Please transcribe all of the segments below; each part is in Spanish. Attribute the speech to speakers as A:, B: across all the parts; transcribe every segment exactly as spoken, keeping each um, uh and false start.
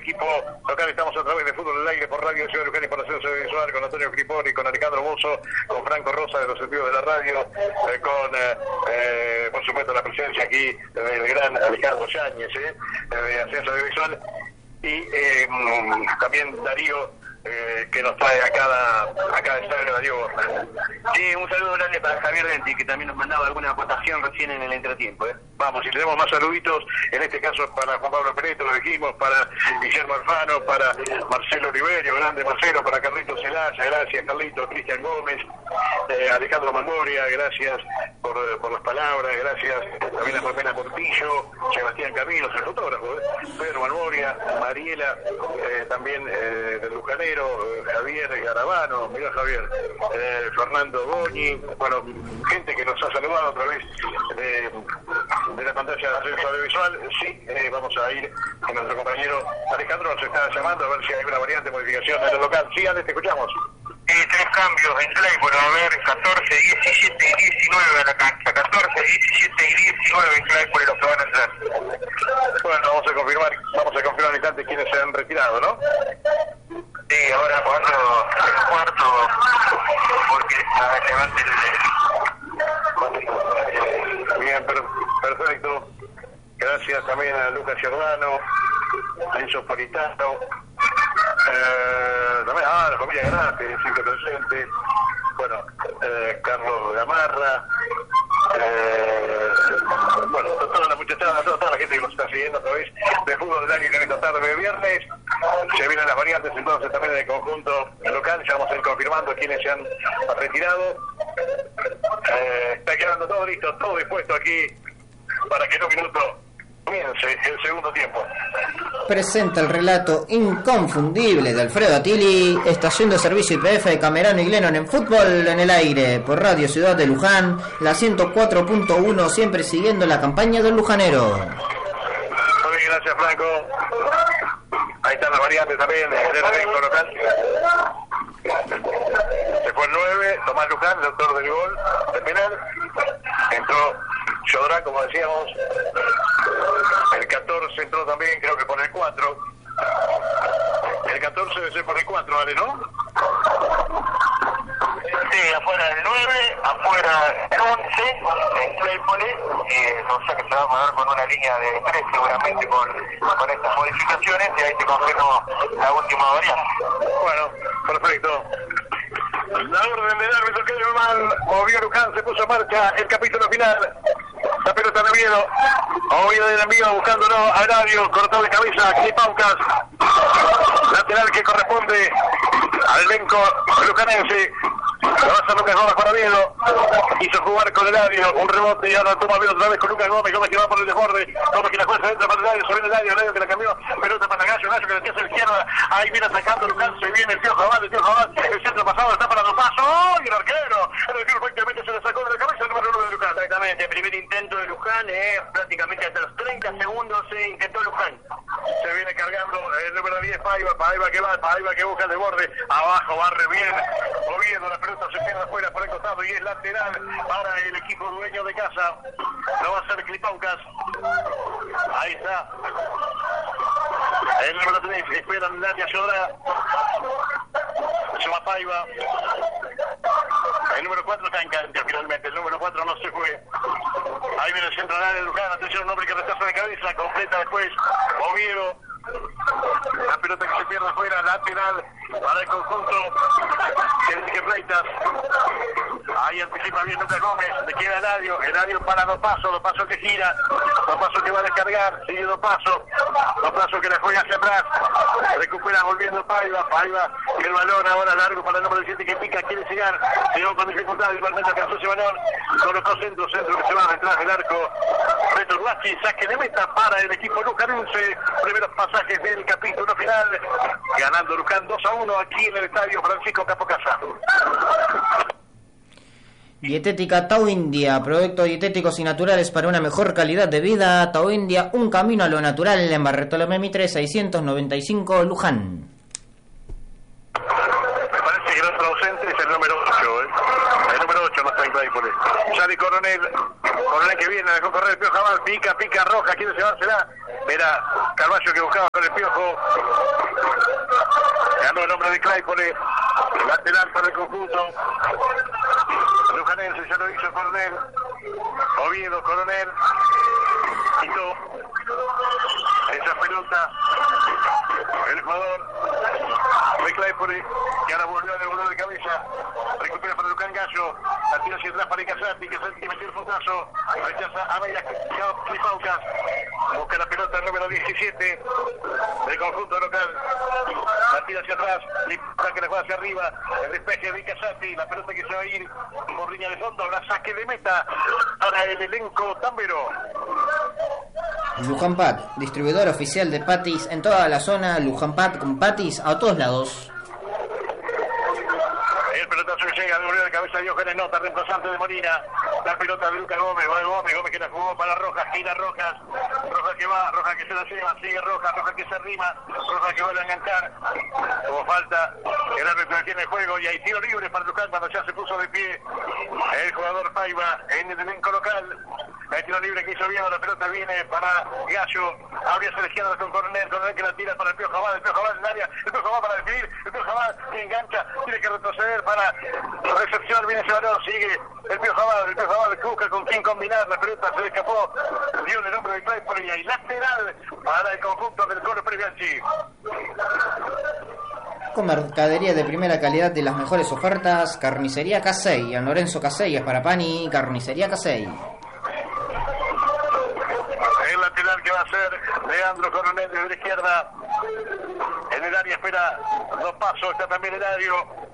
A: equipo local. Estamos a través de Fútbol al Aire por Radio Ciudad de Luján y por Ascenso Audiovisual, con Antonio Cripori, con Alejandro Bozo, con Franco Rosa de los Estudios de la Radio, eh, con, eh, eh, por supuesto, la presencia aquí del gran Alejandro Yáñez, eh, de Ascenso Audiovisual, y eh, también Darío, Eh, que nos trae a cada a cada estadio, Darío Borna.
B: Sí, un saludo grande para Javier Denti, que también nos mandaba alguna acotación recién en el entretiempo. ¿eh?
A: Vamos, y tenemos más saluditos, en este caso para Juan Pablo Pereto, lo dijimos, para Guillermo Alfano, para Marcelo Oliverio, grande Marcelo, para Carlitos Celaya, gracias Carlitos, Cristian Gómez, eh, Alejandro Mangoria, gracias por, por las palabras, gracias también a Pamela Portillo, Sebastián Camilo, el fotógrafo, ¿eh? Pedro Mangoria, Mariela, eh, también eh, del Lujanero, Javier Garabano, mirá Javier, eh, Fernando Goñi, bueno, gente que nos ha saludado a través de, de la pantalla de Ascenso Audiovisual. Sí, eh, vamos a ir con nuestro compañero Alejandro, nos está llamando a ver si hay una variante, modificación en el local. Sí, antes te escuchamos.
B: Eh, tres cambios en Claypole, va a haber catorce, diecisiete y diecinueve en la cancha, catorce, diecisiete y diecinueve en Claypole los que van a entrar.
A: Bueno, vamos a confirmar, vamos a confirmar un instante quiénes se han retirado, ¿no?
B: Sí, ahora jugando el cuarto, porque a levante el...
A: Bien, per perfecto. Gracias también a Lucas Giordano, a Enzo Politano, eh, también a ah, la familia Grande, siempre presente, bueno, eh, Carlos Gamarra, eh, bueno, toda la muchachada, toda, toda la gente que nos está siguiendo a través de Fútbol del Aire en esta tarde de viernes. Se vienen las variantes entonces también en el conjunto local, ya vamos a ir confirmando quiénes se han retirado. Eh, está quedando todo listo, todo dispuesto aquí para que en un minuto comience el segundo tiempo.
C: Presenta el relato inconfundible de Alfredo Attili, estación de servicio I P F de Camerano y Glennon en Fútbol en el Aire, por Radio Ciudad de Luján, la ciento cuatro punto uno, siempre siguiendo la campaña del lujanero.
A: Muy bien, gracias Franco. Ahí están las variantes también del elenco local. Se fue el nueve, Tomás Luján, el autor del gol de penal. Entró Jodrán, como decíamos. El catorce entró también, creo que por el cuatro. El catorce debe ser por el cuatro, ¿vale, no?
B: Sí, afuera el nueve, afuera el once, en Claypole, eh, o sea que se va a poner con una línea de tres seguramente con, con estas modificaciones, y ahí te confirmo la última variante.
A: Bueno, perfecto. La orden del árbitro que normal, movió Luján, se puso en marcha el capítulo final. La pelota de Oviedo, Oviedo del envío buscándolo a Radio, cortado de cabeza, Clipaucas, lateral que corresponde al elenco lujanense. Lo va a hacer Lucas Gómez para Oviedo, hizo jugar con el Eladio, un rebote y ahora toma Oviedo otra vez con Lucas Gómez, Gómez que va por el desborde, Gómez que la jueza entra para el Eladio, sobre el Eladio, Eladio que la cambió, pelota para Gallo, Gallo que la tiene a la izquierda, ahí viene atacando Luján, se viene el tío Jabal, el tío Jabal, el centro pasado está para los pasos, ¡oh! Y el arquero, el arquero prácticamente se le sacó de la cabeza el número uno de Luján.
B: Exactamente, el primer intento de Luján, eh, prácticamente hasta los treinta segundos se intentó Luján.
A: Se viene cargando el número diez, Paiva, Paiva que va, Paiva que busca el desborde, abajo, barre bien, Oviedo, la pelota se pierde afuera por el costado y es lateral para el equipo dueño de casa. Lo va a hacer Clipaucas. Ahí está. El número tres, esperan Nadia Llora. Se va Paiva. El número cuatro está en cancha finalmente. El número cuatro no se fue. Ahí viene el centro de Luján. Atención, un hombre que rechaza de cabeza. Completa después Oviedo. La pelota que se pierde afuera, lateral para el conjunto de Freitas. Ahí anticipa bien Lucas Gómez, le queda Eladio, Eladio para dos pasos, dos pasos que gira, dos pasos que va a descargar, sigue dos pasos, dos pasos que la juega hacia atrás, recupera volviendo Paiva, Paiva, y el balón ahora largo para el número siete que pica, quiere llegar, llegó con dificultad, igualmente alcanzó ese balón, colocó centro, centro que se va detrás del arco, Reto Guachi, saque de meta para el equipo lujanense, primeros pasajes del capítulo final, ganando Luján dos a uno aquí en el estadio Francisco Capocasa.
C: Dietética Tau India, productos dietéticos y naturales para una mejor calidad de vida. Tau India, un camino a lo natural, en Barretolomé Mitre seiscientos noventa y cinco, Luján.
A: Me parece que el otro ausente es el número ocho, ¿eh? El número ocho no está en Claypole. Sale Coronel. Coronel que viene, dejó correr el Piojo Abad. Pica, pica, Roja. ¿Quiere llevársela? Era Carballo que buscaba con el Piojo. Ganó el hombre de Claypole. Lateral para el conjunto lujanense, ya lo hizo Coronel. Oviedo, Coronel. Quitó esa pelota el jugador de Claypole, que ahora volvió a devolver de cabeza. Recupera para Lucán Gallo. La tira hacia atrás para Icazati, que se metió el fotazo. Rechaza a Media Clipaucas. Busca la pelota el número diecisiete del conjunto local. La tira hacia atrás. Clipaucas que la juega hacia arriba. El despeje de Icazati. La pelota que se va a ir por línea de fondo. La saque de meta para el elenco tambero.
C: Luján Pat, distribuidor oficial de patis en toda la zona. Luján Pat con patis a todos lados.
A: El pelotazo que llega de volver de cabeza de Diógenes Nota, reemplazante de Molina. La pelota de Lucas Gómez, va Gómez, Gómez que la jugó para Rojas, gira Rojas. Rojas que va, Rojas que se la lleva, sigue Rojas, Rojas que se arrima, Rojas que vuelve a enganchar. Como falta, el árbitro tiene el juego y hay tiro libre para Luján cuando ya se puso de pie el jugador Paiva en el elenco local. El tiro libre que hizo bien, la pelota viene para Gallo. Habría seleccionado con Coronel, Coronel que la tira para el Piojo Abad, el Piojo Abad en el área, el Piojo Abad para definir, el Piojo Abad que engancha, tiene que retroceder para recepción, viene ese balón, sigue el Piojo Abad, el Piojo Abad que busca con quién combinar, la pelota se le escapó, dio el nombre de Claypole y hay lateral para el conjunto del Colo Previanchi.
C: Con mercadería de primera calidad de las mejores ofertas, Carnicería Casey, a Lorenzo Casey es para Pani, Carnicería Casey.
A: El lateral que va a ser Leandro Coronel desde la izquierda. En el área espera dos pasos, está también Eladio.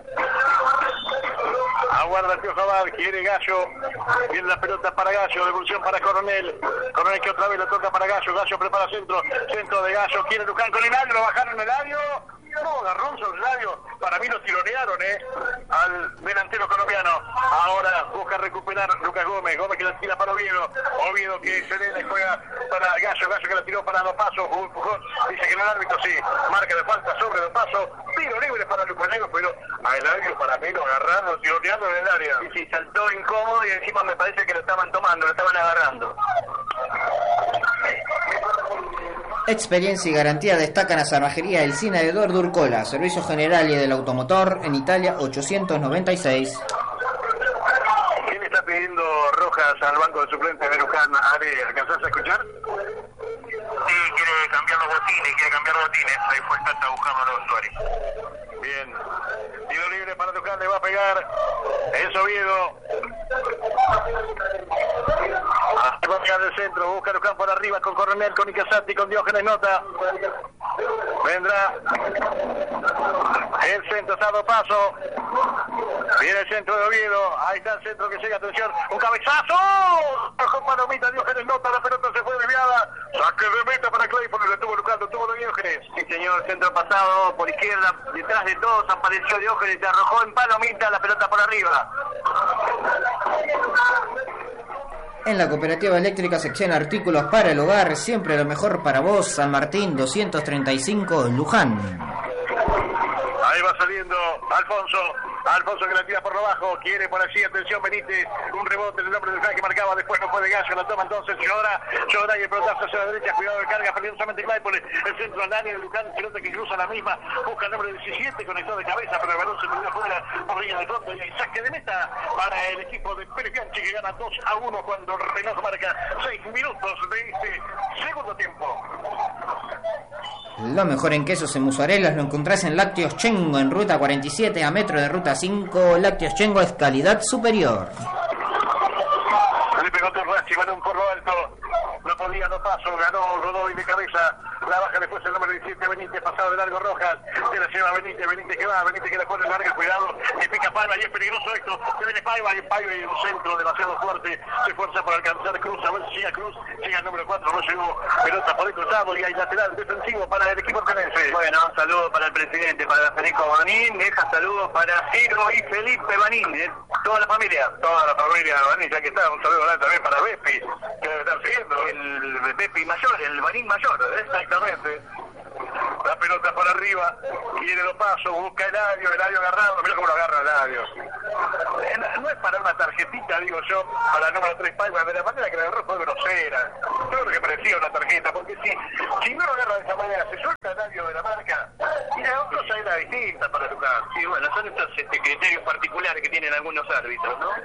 A: Aguarda el Piojo Abad, quiere Gallo. Viene la pelota para Gallo, devolución para Coronel. Coronel que otra vez la toca para Gallo. Gallo prepara centro, centro de Gallo. Quiere Luján con Eladio, lo bajaron Eladio. No, agarrón sobre Eladio. Para mí lo tironearon, ¿eh? Al delantero colombiano. Ahora busca recuperar Lucas Gómez. Gómez que la tira para Oviedo. Oviedo que se le juega para Gallo. Gallo que la tiró para Dos Pasos. Un empujón. Dice que no el árbitro sí. Marca de falta sobre Dos Pasos. Tiro libre para Lujanero, pero a Eladio para mí lo agarraron, tironeando en el área.
B: Sí, sí, saltó incómodo y encima me parece que lo estaban tomando, lo estaban agarrando.
C: Experiencia y garantía destacan a Cerrajería El Cine de Eduardo Urcola, Servicio General y del Automotor en Italia ochocientos noventa y seis.
A: ¿Quién está pidiendo Rojas al banco de suplentes de Luján? Ale, ¿alcanzás a escuchar?
B: Sí, quiere cambiar los botines, quiere cambiar botines. Ahí fue Tata buscando a los usuarios.
A: Bien. Tiro libre para Luján, le va a pegar es Oviedo. Va a pegar del centro, busca Luján por arriba con Coronel, con Icazati, con Diógenes Nota. Vendrá el centro, está a Dos Pasos. Viene el centro de Oviedo. Ahí está el centro que llega, atención. Un cabezazo. Con Palomita, Diógenes Nota. La pelota se fue desviada. Saque de meta para Claypole. Lo tuvo Luján, lo tuvo de Diógenes.
B: Sí, señor. Centro pasado por izquierda. Detrás de todos apareció Diógenes. Se arrojó en Palomita. La pelota por arriba.
C: En la Cooperativa Eléctrica Sección Artículos para el Hogar, siempre lo mejor para vos, San Martín doscientos treinta y cinco, Luján.
A: Ahí va saliendo Alfonso. Alfonso que la tira por lo bajo, quiere por allí, atención Benítez, un rebote en el nombre del Luján que marcaba, después no puede Gallo, la toma entonces Llora, Llora y el pelotazo hacia la derecha, cuidado de carga, peligrosamente Claypole, el centro al área de Luján, pelota que cruza la misma, busca el número diecisiete, conectó de cabeza, pero el balón se perdió fuera por línea de fondo y hay saque de meta para el equipo de Pérez Bianchi que gana dos a uno cuando Reynoso marca seis minutos de este segundo tiempo.
C: Lo mejor en quesos y mozzarellas lo encontrás en Lácteos Chengo, en ruta cuarenta y siete a metro de ruta cinco. Lácteos Chengo es calidad superior.
A: Le pegó Torrachi, balón por lo alto. No podía, no paso, ganó Godoy de cabeza. La baja después el número diecisiete, Benítez, pasado de largo Rojas. Se la lleva Benítez, Benítez que va, Benítez que la pone larga, cuidado. Que pica Paiva y es peligroso esto. Se viene Paiva y Paiva y un centro demasiado fuerte. Se esfuerza por alcanzar Cruz, a ver si llega Cruz. Llega el número cuatro, no llegó. Pelota por el cruzado y hay lateral defensivo para el equipo canense.
B: Bueno, saludos para el presidente, para Federico Banín. Deja saludos para Ciro y Felipe Banín. ¿eh? Toda la familia.
A: Toda la familia Banín, ya que está. Un saludo grande también para Bepi, que debe estar siguiendo.
B: El Bepi mayor, el Banín mayor. ¿eh?
A: Exactamente. La pelota por arriba, quiere Dos Pasos, busca Eladio, Eladio agarrado, mira cómo lo agarra Eladio. no es para una tarjetita, digo yo, para el número tres Paiva, de la manera que la agarró fue grosera. Yo creo que merecía una tarjeta, porque si, si no lo agarra de esa manera, se suelta el radio de la marca, y la cosa era distinta para Luján.
B: Sí, bueno, son estos este, criterios particulares que tienen algunos árbitros, ¿no?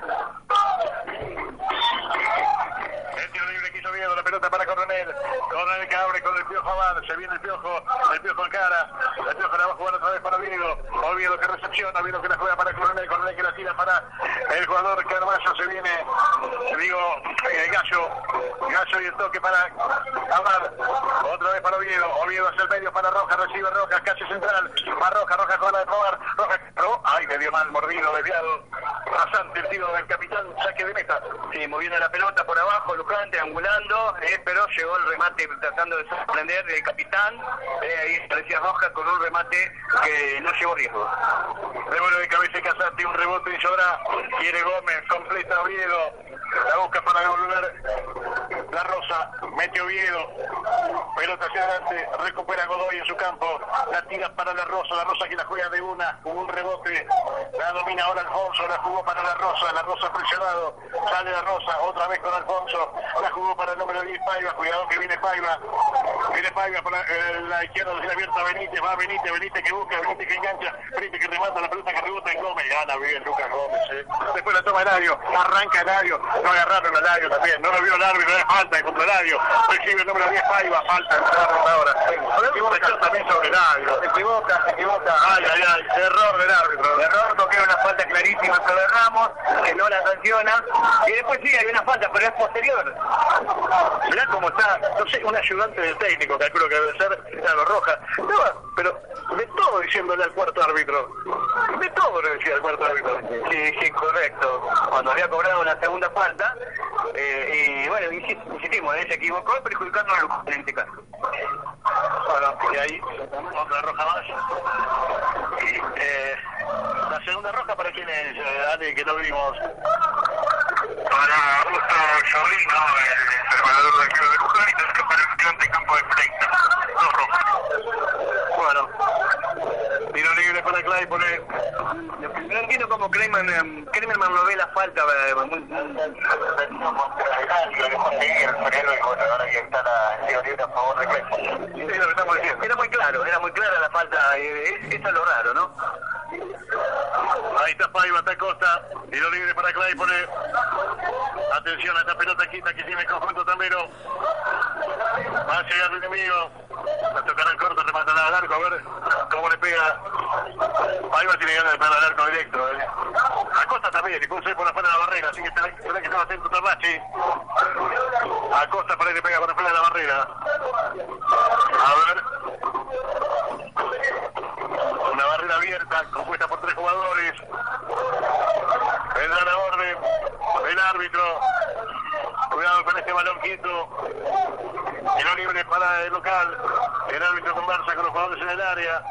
A: El tiro libre quiso Oviedo, la pelota para Coronel. Coronel que abre con el Piojo Abad, se viene el Piojo, el Piojo en cara, el Piojo la va a jugar otra vez para Oviedo. Oviedo que recepciona, Oviedo que la juega para Coronel, Coronel que la tira para el jugador Carballo, se viene, digo, eh, Gallo, Gallo y el toque para Abad, otra vez para Oviedo, Oviedo hacia el medio para Rojas, recibe Rojas, calle central, para Rojas, Rojas con la de probar, Rojas, probó, ay, me dio mal, mordido, desviado, rasante el tiro del capitán, saque de meta.
B: Sí, moviendo la pelota por abajo, Luján triangulando, eh, pero llegó el remate tratando de sorprender del capitán, eh, ahí parecía Rojas con un remate que no llevó riesgo.
A: Revuelve de cabeza y Casati, un rebote y llora, quiere Gómez, completa Oviedo, la busca para devolver la Rosa, mete Oviedo, pelota hacia adelante, recupera Godoy en su campo, la tira para la Rosa, la Rosa que la juega de una, con un rebote, la domina ahora Alfonso, la jugó para la Rosa, la Rosa presionado, sale la Rosa, otra vez con Alfonso, la jugó para el número diez Paiva, cuidado que viene Paiva, viene Paiva para eh, la izquierda, la abierta Benítez, va Benítez, Benítez que busca, Benítez que engancha, Benítez que remata, la pelota que rebota en Gómez, gana bien Lucas Gómez, eh. Después la toma Eladio, arranca Eladio, no agarraron a Eladio también, no lo vio el árbitro, es falta contra Eladio, recibe el número diez Paiva, falta ahora, se equivoca también sobre Eladio,
B: Se equivoca, se equivoca.
A: ay, ay, ay, error del árbitro,
B: Error porque era una falta clarísima sobre Ramos, que no la sanciona, y después sí hay una falta, pero es posterior.
A: mirá cómo está, no sé, un ayudante del técnico, calculo que debe ser, claro, Roja, no, pero de todo diciéndole al cuarto árbitro, de todo le decía al cuarto árbitro.
B: Sí, sí, correcto. Cuando había cobrado la segunda falta, eh, y bueno, insistimos, él se equivocó, perjudicando a Luján en este caso.
A: Bueno, y ahí, otra roja más. Eh, la segunda roja, ¿para quién es, eh, Ale, que no vimos?
B: Para Augusto Sobrino, el hermanador del equipo de Luján, y también para el estudiante en campo de Freitas. Dos rojas.
A: Bueno, tiro libre para Claypole.
B: No entiendo cómo Kleiman, Kleiman lo ve la falta. Eh, muy, muy... Era muy claro, era muy clara la falta, eh, eso es lo raro, ¿no?
A: Ahí está Paiva, está Costa, tiro libre para Claypole. Atención a esta pelota quita que tiene el conjunto tambero. Va a llegar el enemigo. Va a tocar el corto, rematará al arco, a ver cómo le pega. Paiva tiene ganas de pegar al arco directo. Eh. Acosta también, y puede ser por afuera de la barrera, así que tenés que estar atento Tarrachi. Acosta para que le pega por afuera de la barrera. A ver. Una barrera abierta, compuesta por tres jugadores. Vendrá la orden, el árbitro. Cuidado con este balón quieto. Tiro libre para el local. El árbitro conversa con los jugadores en el área.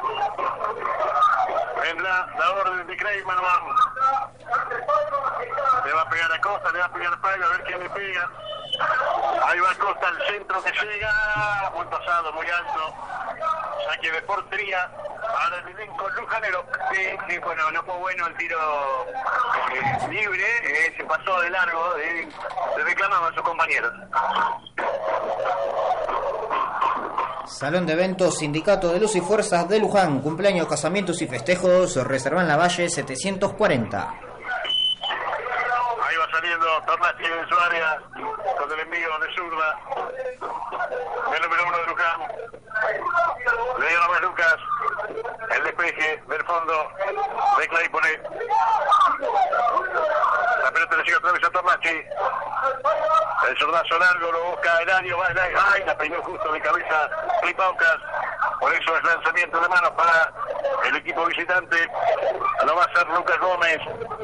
A: Vendrá la orden de Kleiman. Le va a pegar a Costa, le va a pegar a Paiva, a ver quién le pega. Ahí va Costa al centro que llega. Muy pasado, muy alto. Saque de portería. Ahora el elenco lujanero.
B: Sí, sí, bueno, no fue bueno el tiro eh, libre, eh, se pasó de largo, eh, le reclamaban a sus compañeros.
C: Salón de eventos, Sindicato de Luz y Fuerzas de Luján, cumpleaños, casamientos y festejos, reservan la Valle setecientos cuarenta.
A: Ahí va saliendo Tornachi en su área, con el envío de zurda. El número uno de Luján. Le dio nomás Lucas. El despeje del fondo de Claypole. La pelota le llega otra vez a Tornachi. El zurdazo largo lo busca Eladio. Va Eladio. Ay, la peinó justo de cabeza Flipaucas. Por eso es lanzamiento de manos para el equipo visitante. Lo va a hacer Lucas Gómez.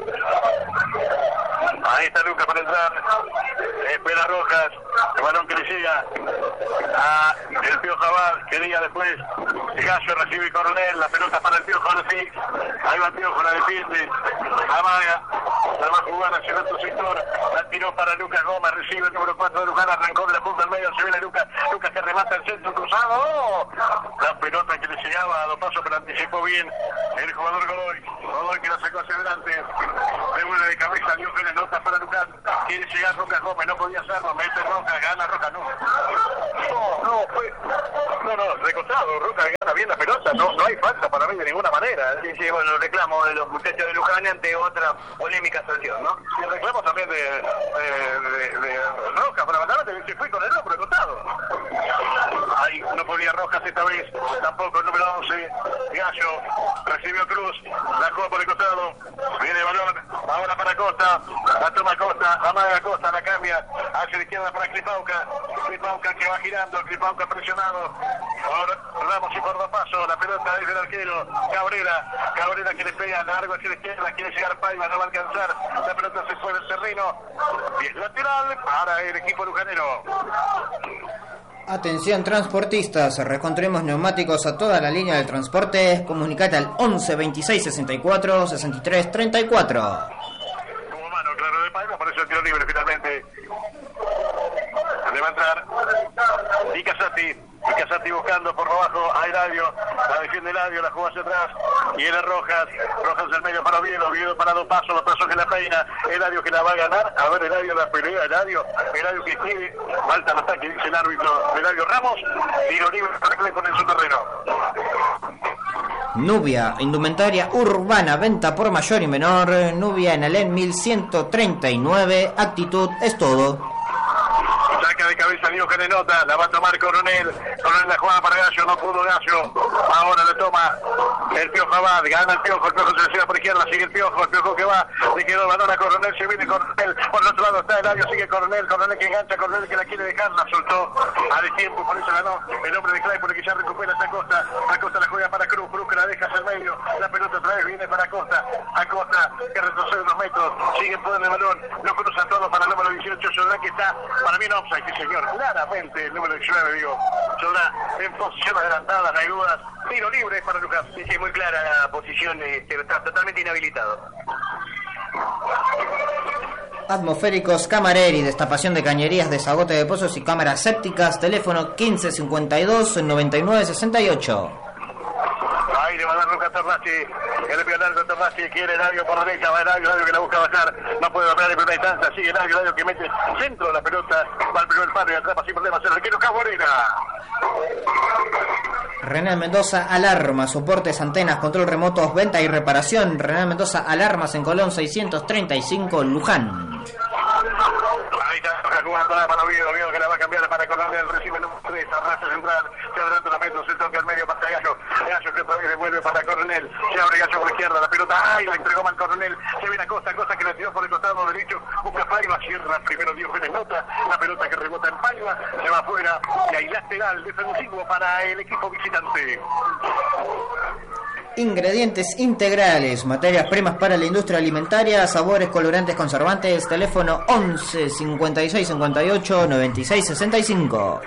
A: Ahí está Lucas para entrar. Espera Rojas. El balón que le llega a el Piojo Abad. Quería después. Gallo recibe Coronel. La pelota para el Piojo. Ahora sí. Ahí va el Piojo. La defiende. Amaga. la va a jugar hacia el otro sector, la tiró para Lucas Gómez, recibe el número cuatro de Luján, arrancó de la punta al medio, se viene Lucas, Lucas que remata el centro cruzado, ¡oh! La pelota que le llegaba a dos pasos, pero anticipó bien el jugador Godoy, Godoy que la sacó hacia adelante, devuelve de cabeza, dio que le nota para Lucas, quiere llegar Lucas Gómez, no podía hacerlo, mete Roca, gana Roca, no. No, no, fue, no, no, recostado, Roca gana bien la pelota, no, no hay falta para mí de ninguna manera.
B: Sí, sí, bueno, reclamo de los muchachos de Luján ante otra polémica sanción, ¿no?
A: Y el reclamo también de, de, de, de Roca, fundamentalmente, se fue con el hombro recostado. Ahí no podía Rojas esta vez, tampoco el número once, Gallo, recibió Cruz, la jugó por el costado, viene el balón, ahora para Costa, la toma Costa, amaga Costa, la cambia, hacia la izquierda para Clipauca, Clipauca que va girando, Clipauca presionado, ahora Ramos y por dos pasos, la pelota desde el arquero, Cabrera, Cabrera que le pega largo hacia la izquierda, quiere llegar Paiva, no va a alcanzar, la pelota se fue del terreno, y es lateral para el equipo lujanero.
C: Atención transportistas, reconstruimos neumáticos a toda la línea del transporte, comunicate al once veintiséis sesenta y cuatro sesenta y tres treinta y cuatro.
A: Como mano, claro, de Paiva, por eso el tiro libre finalmente. Le va a entrar Di Casati, Di Casati buscando por abajo a Eladio, la defiende Eladio, la juega hacia atrás, y era Rojas, Rojas del medio para Oviedo, Oviedo para dos pasos, dos pasos que la peina, Eladio que la va a ganar, a ver Eladio la pelea, Eladio, Eladio que quiere, falta el ataque, dice el árbitro, Eladio Ramos, tiro libre para que le pone en su terreno.
C: Nubia, indumentaria urbana, venta por mayor y menor, Nubia en Alén mil ciento treinta y nueve, actitud es todo.
A: Saca de cabeza Diego que le nota, la va a tomar Coronel, Coronel la jugada para Gallo, no pudo Gallo, ahora le toma el Piojo Abad, gana el Piojo, el Piojo se le por izquierda, sigue el Piojo, el Piojo que va, le quedó el balón a Coronel, se viene Coronel, por el otro lado está Eladio, sigue Coronel, Coronel que engancha, Coronel que la quiere dejar, la soltó a de tiempo, por eso ganó el hombre de Claypole que ya recupera esta Costa, Acosta la juega para Cruz, Cruz que la deja hacia el medio, la pelota otra vez viene para Acosta, Acosta que retrocede unos metros, sigue en poder del balón, lo cruza todo para el número dieciocho, Sodrá que está, para mí en offside, sí señor, claramente el número diecinueve, digo, Sodrá en posición adelantada, no hay dudas, tiro libre para Lucas.
B: Sí, sí, muy clara la posición, este, está totalmente inhabilitado.
C: Atmosféricos Camareri, destapación de cañerías, desagote de pozos y cámaras sépticas, teléfono quince cincuenta y dos noventa y nueve sesenta y ocho.
A: Ahí le va a dar Lucas Tornassi, el pionero Tornassi, quiere Eladio por derecha, va Eladio, Eladio que la busca bajar, no puede bajar en primera instancia, sigue Eladio, Eladio que mete centro de la pelota, va al primer palo y atrapa sin problemas el arquero Caborera.
C: René Mendoza Alarma, soportes, antenas, control remotos, venta y reparación. René Mendoza Alarmas en Colón seiscientos treinta y cinco, Luján.
A: Ahí está jugando para Oviedo, Oviedo que la va a cambiar para Coronel, recibe el número tres, arrastra central, se adelanta la metro, se toca al medio, pasa Gallo, Gallo que otra vez devuelve para Coronel, se abre Gallo por izquierda, la pelota, ay, la entregó mal Coronel, se viene a Costa, Costa que la tiró por el costado derecho, busca Paiva, cierra primero Dios que le nota, la pelota que rebota en Paiva, se va afuera, y ahí lateral defensivo para el equipo visitante.
C: Ingredientes integrales, materias primas para la industria alimentaria, sabores, colorantes, conservantes, teléfono once cincuenta y seis cincuenta y ocho noventa y seis sesenta y cinco.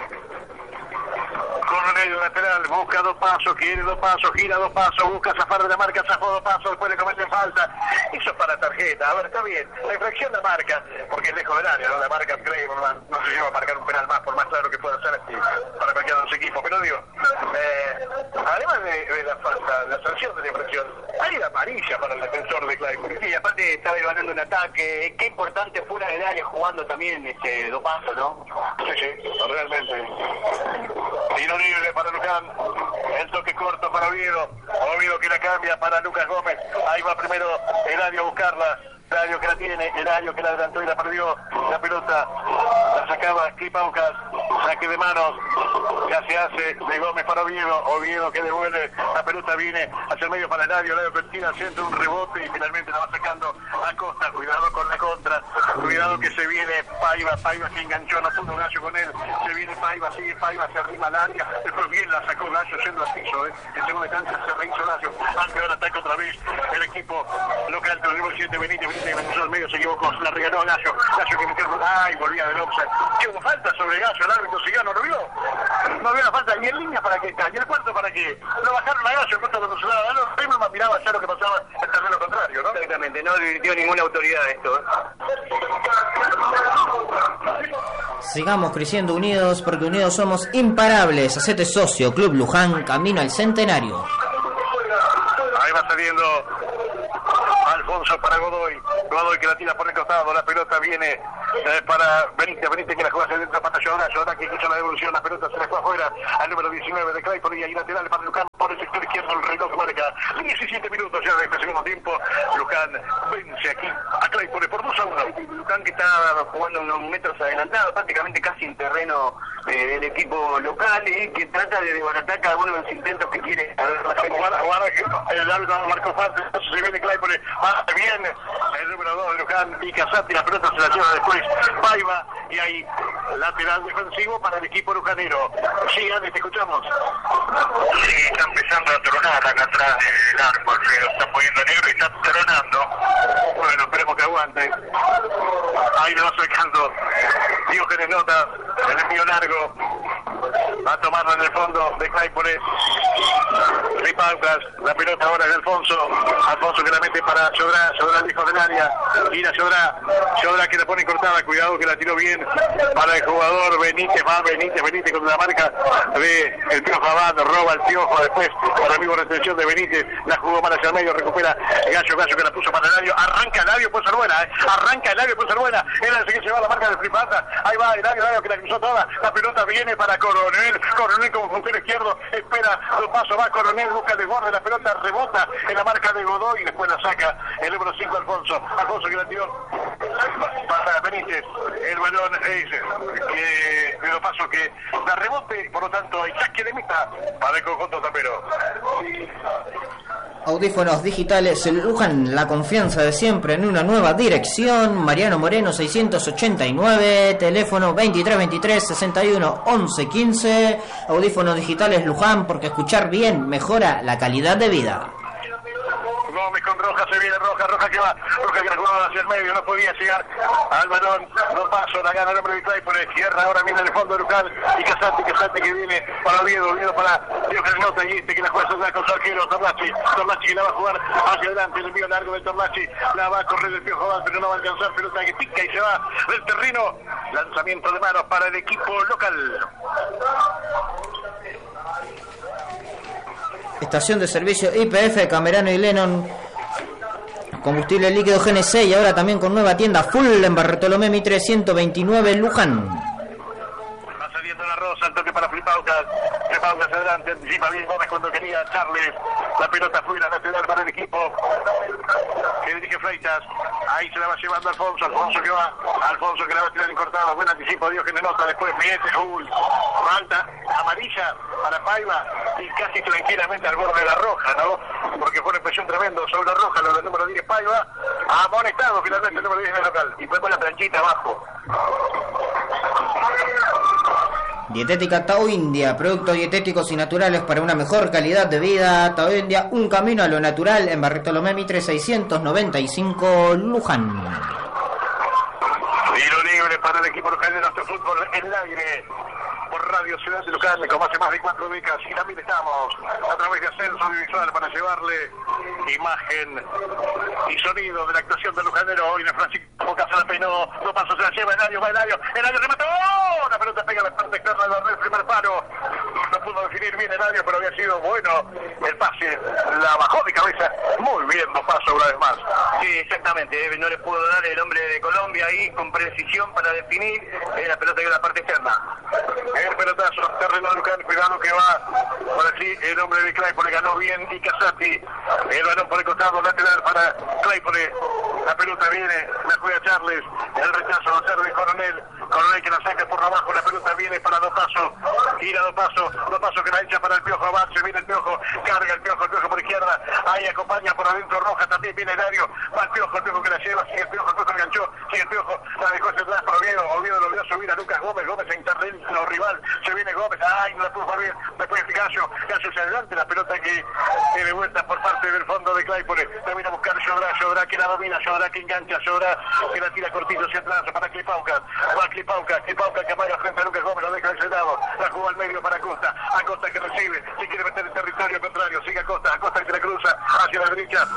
A: Coronel lateral, busca dos pasos, quiere dos pasos, gira dos pasos, busca zafar de la marca, zafó dos pasos, después le comete falta. Eso es para tarjeta, a ver, está bien, la infracción la marca, porque es lejos del área, ¿no? La marca Claypole, no se lleva a marcar un penal más, por más claro que pueda ser así, para cualquiera de los equipos, pero digo, eh, además de, de la falta, la sanción de la infracción, hay la amarilla para el defensor de Claypole.
B: Sí, aparte estaba ganando un ataque, qué importante fuera del área jugando también este dos pasos, ¿no?
A: Sí, sí, realmente. Tiro libre para Luján, el toque corto para Oviedo, Oviedo que la cambia para Lucas Gómez, ahí va primero Eladio a buscarla, Eladio que la tiene, Eladio que la adelantó y la perdió, la pelota la sacaba Clipaucas, saque de manos, ya se hace de Gómez para Oviedo, Oviedo que devuelve, la pelota viene hacia el medio para Eladio, Eladio que tira centro, un rebote y finalmente la va sacando a Costa, cuidado con la contra, cuidado que se viene Paiva, Paiva que enganchó, no pudo Gallo con él, se viene Paiva, sigue Paiva, se arrima al área, después bien la sacó Gallo yendo al piso, ¿eh? En segunda instancia se rehizo Gallo, aunque ahora ataca otra vez el equipo local del número siete Benítez, Benítez que cruzó al medio, se equivocó, se la regaló a Gallo, Gallo que metió, ay, volvía del offside, que hubo falta sobre Gallo, el árbitro siguió, no lo vio, no vio la falta, y en línea para qué está, y el cuarto para qué, lo bajaron a Gallo, el cuarto cuando se daba, no, primero miraba ya lo que pasaba el terreno contrario. Centenario, ¿no?
B: Exactamente, no dio ninguna autoridad esto. ¿eh?
C: Sigamos creciendo unidos, porque unidos somos imparables. Hacete socio, Club Luján, camino al Centenario.
A: Ahí va saliendo Alfonso para Godoy. Godoy que la tira por el costado. La pelota viene eh, para Benítez. Benítez que la juega hacia dentro para Llora. Llora que quiso la devolución. La pelota se la fue afuera al número diecinueve de Claypole. Y ahí lateral para Luján por el sector izquierdo. El reloj marca diecisiete minutos ya de este segundo tiempo. Luján vence aquí a Claypole por dos a uno.
B: Luján que está jugando unos metros adelantados, prácticamente casi en terreno eh, del equipo local, y que trata de desbaratar cada uno de los intentos que quiere.
A: Guarda, guarda que el árbitro marcó falta, entonces se viene Claypole, va bien el número dos de Luján y Casati, la pelota se la lleva después Paiva, y ahí lateral defensivo para el equipo lujanero. Sí, Andy, te escuchamos.
B: Sí, está empezando a tronar acá atrás del arco, Alfredo, está poniendo negro y está tronando.
A: Bueno, esperemos que aguante. Ahí le va sacando Diógenes Nota, el envío largo. Va a tomarlo en el fondo de Claypole. Ripaucas, la pelota ahora es de Alfonso. Alfonso que la mete para Llorá, Llorá lejos del área. Gira Llorá, Llorá que la pone cortada, cuidado que la tiró bien para el jugador Benítez. Va Benítez, Benítez con la marca de el Piojo Abad, roba el Piojo después para mismo retención de Benítez. La jugó mal hacia el medio, recupera Gallo, Gallo que la puso para el área. Arranca el área, puede ser buena, ¿eh? Arranca el área, puede ser buena. Era el que se va la marca del Flipata. Ahí va el área, el área que la cruzó toda. La pelota viene para Coronel. Coronel como puntero izquierdo. Espera dos pasos, va Coronel, busca el desborde. La pelota rebota en la marca de Godoy y después la saca el número cinco Alfonso. Alfonso que la tiró para Benítez. El balón es que de los pasos que la rebote, por lo tanto hay saque de meta para el conjunto tapero.
C: Audífonos digitales Luján, la confianza de siempre en una nueva dirección. Mariano Moreno seiscientos ochenta y nueve, teléfono veintitrés veintitrés sesenta y uno once quince. Audífonos digitales Luján, porque escuchar bien mejora la calidad de vida.
A: Gómez con Roja, se viene Roja, Roja que va, Roja que la jugaba hacia el medio, no podía llegar al balón, no paso, la gana el hombre de Clay por la izquierda, ahora viene el fondo de Luján, y Casati, Casati que viene para Oviedo, Oviedo para Diógenes Nota, y este que la juega atrás con su arquero, Torlachi, Torlachi que la va a jugar hacia adelante, el envío largo de Torlachi, la va a correr el Piojo Abad, pero no va a alcanzar, pelota que pica y se va del terreno, lanzamiento de manos para el equipo local.
C: Estación de servicio I P F, Camerano y Lennon. Combustible líquido G N C y ahora también con nueva tienda full en Bartolomé Mitre ciento veintinueve Luján.
A: Va saliendo la Rosa, el toque para Flipaucas. Flipaucas adelante, anticipa bien Gómez cuando quería Charles. La pelota fuera, lateral para el equipo que dirige Freitas. Ahí se la va llevando Alfonso. Alfonso que va, Alfonso que la va a tirar en cortada. Buen anticipo, Diógenes Nota. Después Miete, uy, falta amarilla para Paiva y casi tranquilamente al borde de la roja, ¿no? Porque fue una impresión tremendo sobre la roja, lo del número diez Paiva. Amonestado finalmente el número diez del local. Y fue con la planchita abajo.
C: Dietética Tao India, productos dietéticos y naturales para una mejor calidad de vida. Tao India, un camino a lo natural en Bartolomé Mitre seiscientos noventa y cinco Luján.
A: Tiro libre para el equipo local de nuestro fútbol en el aire por Radio Ciudad de Luján, como hace más de cuatro décadas, y también estamos a través de Ascenso Audiovisual para llevarle imagen y sonido de la actuación del lujanero. Hoy de Francisco Casalapeno, dos pasos se la lleva Eladio, va Eladio, Eladio remató, la pelota pega a la parte externa del primer palo, no pudo definir bien Eladio, pero había sido bueno el pase, la bajó de cabeza, muy bien, dos pasos una vez más.
B: Sí, exactamente, no le pudo dar el hombre de Colombia ahí con precisión para definir, eh, la pelota que a la parte externa.
A: El pelotazo, terreno de Luján, cuidado que va por allí el hombre de Claypole, ganó bien y Casati, el balón por el costado lateral para Claypole, la pelota viene, la juega Charles, el rechazo va a ser de Coronel, Coronel que la saca por abajo, la pelota viene para dos pasos, gira dos pasos, dos pasos que la echa para el Piojo Abad, se viene el Piojo, carga el Piojo, el Piojo por izquierda, ahí acompaña por adentro Roja, también viene Eladio, va el Piojo, el Piojo que la lleva, sigue el Piojo, el Piojo enganchó, sigue el Piojo, la dejó hacia atrás para Oviedo, Oviedo lo vio subir a Lucas Gómez, Gómez en terreno rival, se viene Gómez, ay, no la pudo bien, después Gallo, Gallo hacia adelante, la pelota que tiene vuelta por parte del fondo de Claypole, termina a buscar Llorá, Llorá que la domina, Llorá que engancha, Llorá que la tira cortito hacia atrás para Clipaucas, va Clipaucas, Clipaucas que amaga frente a Lucas Gómez, lo deja ese lado, la jugó al medio para Acosta, Acosta que recibe, si quiere meter el territorio contrario, sigue Acosta, Acosta que la cruza hacia la derecha,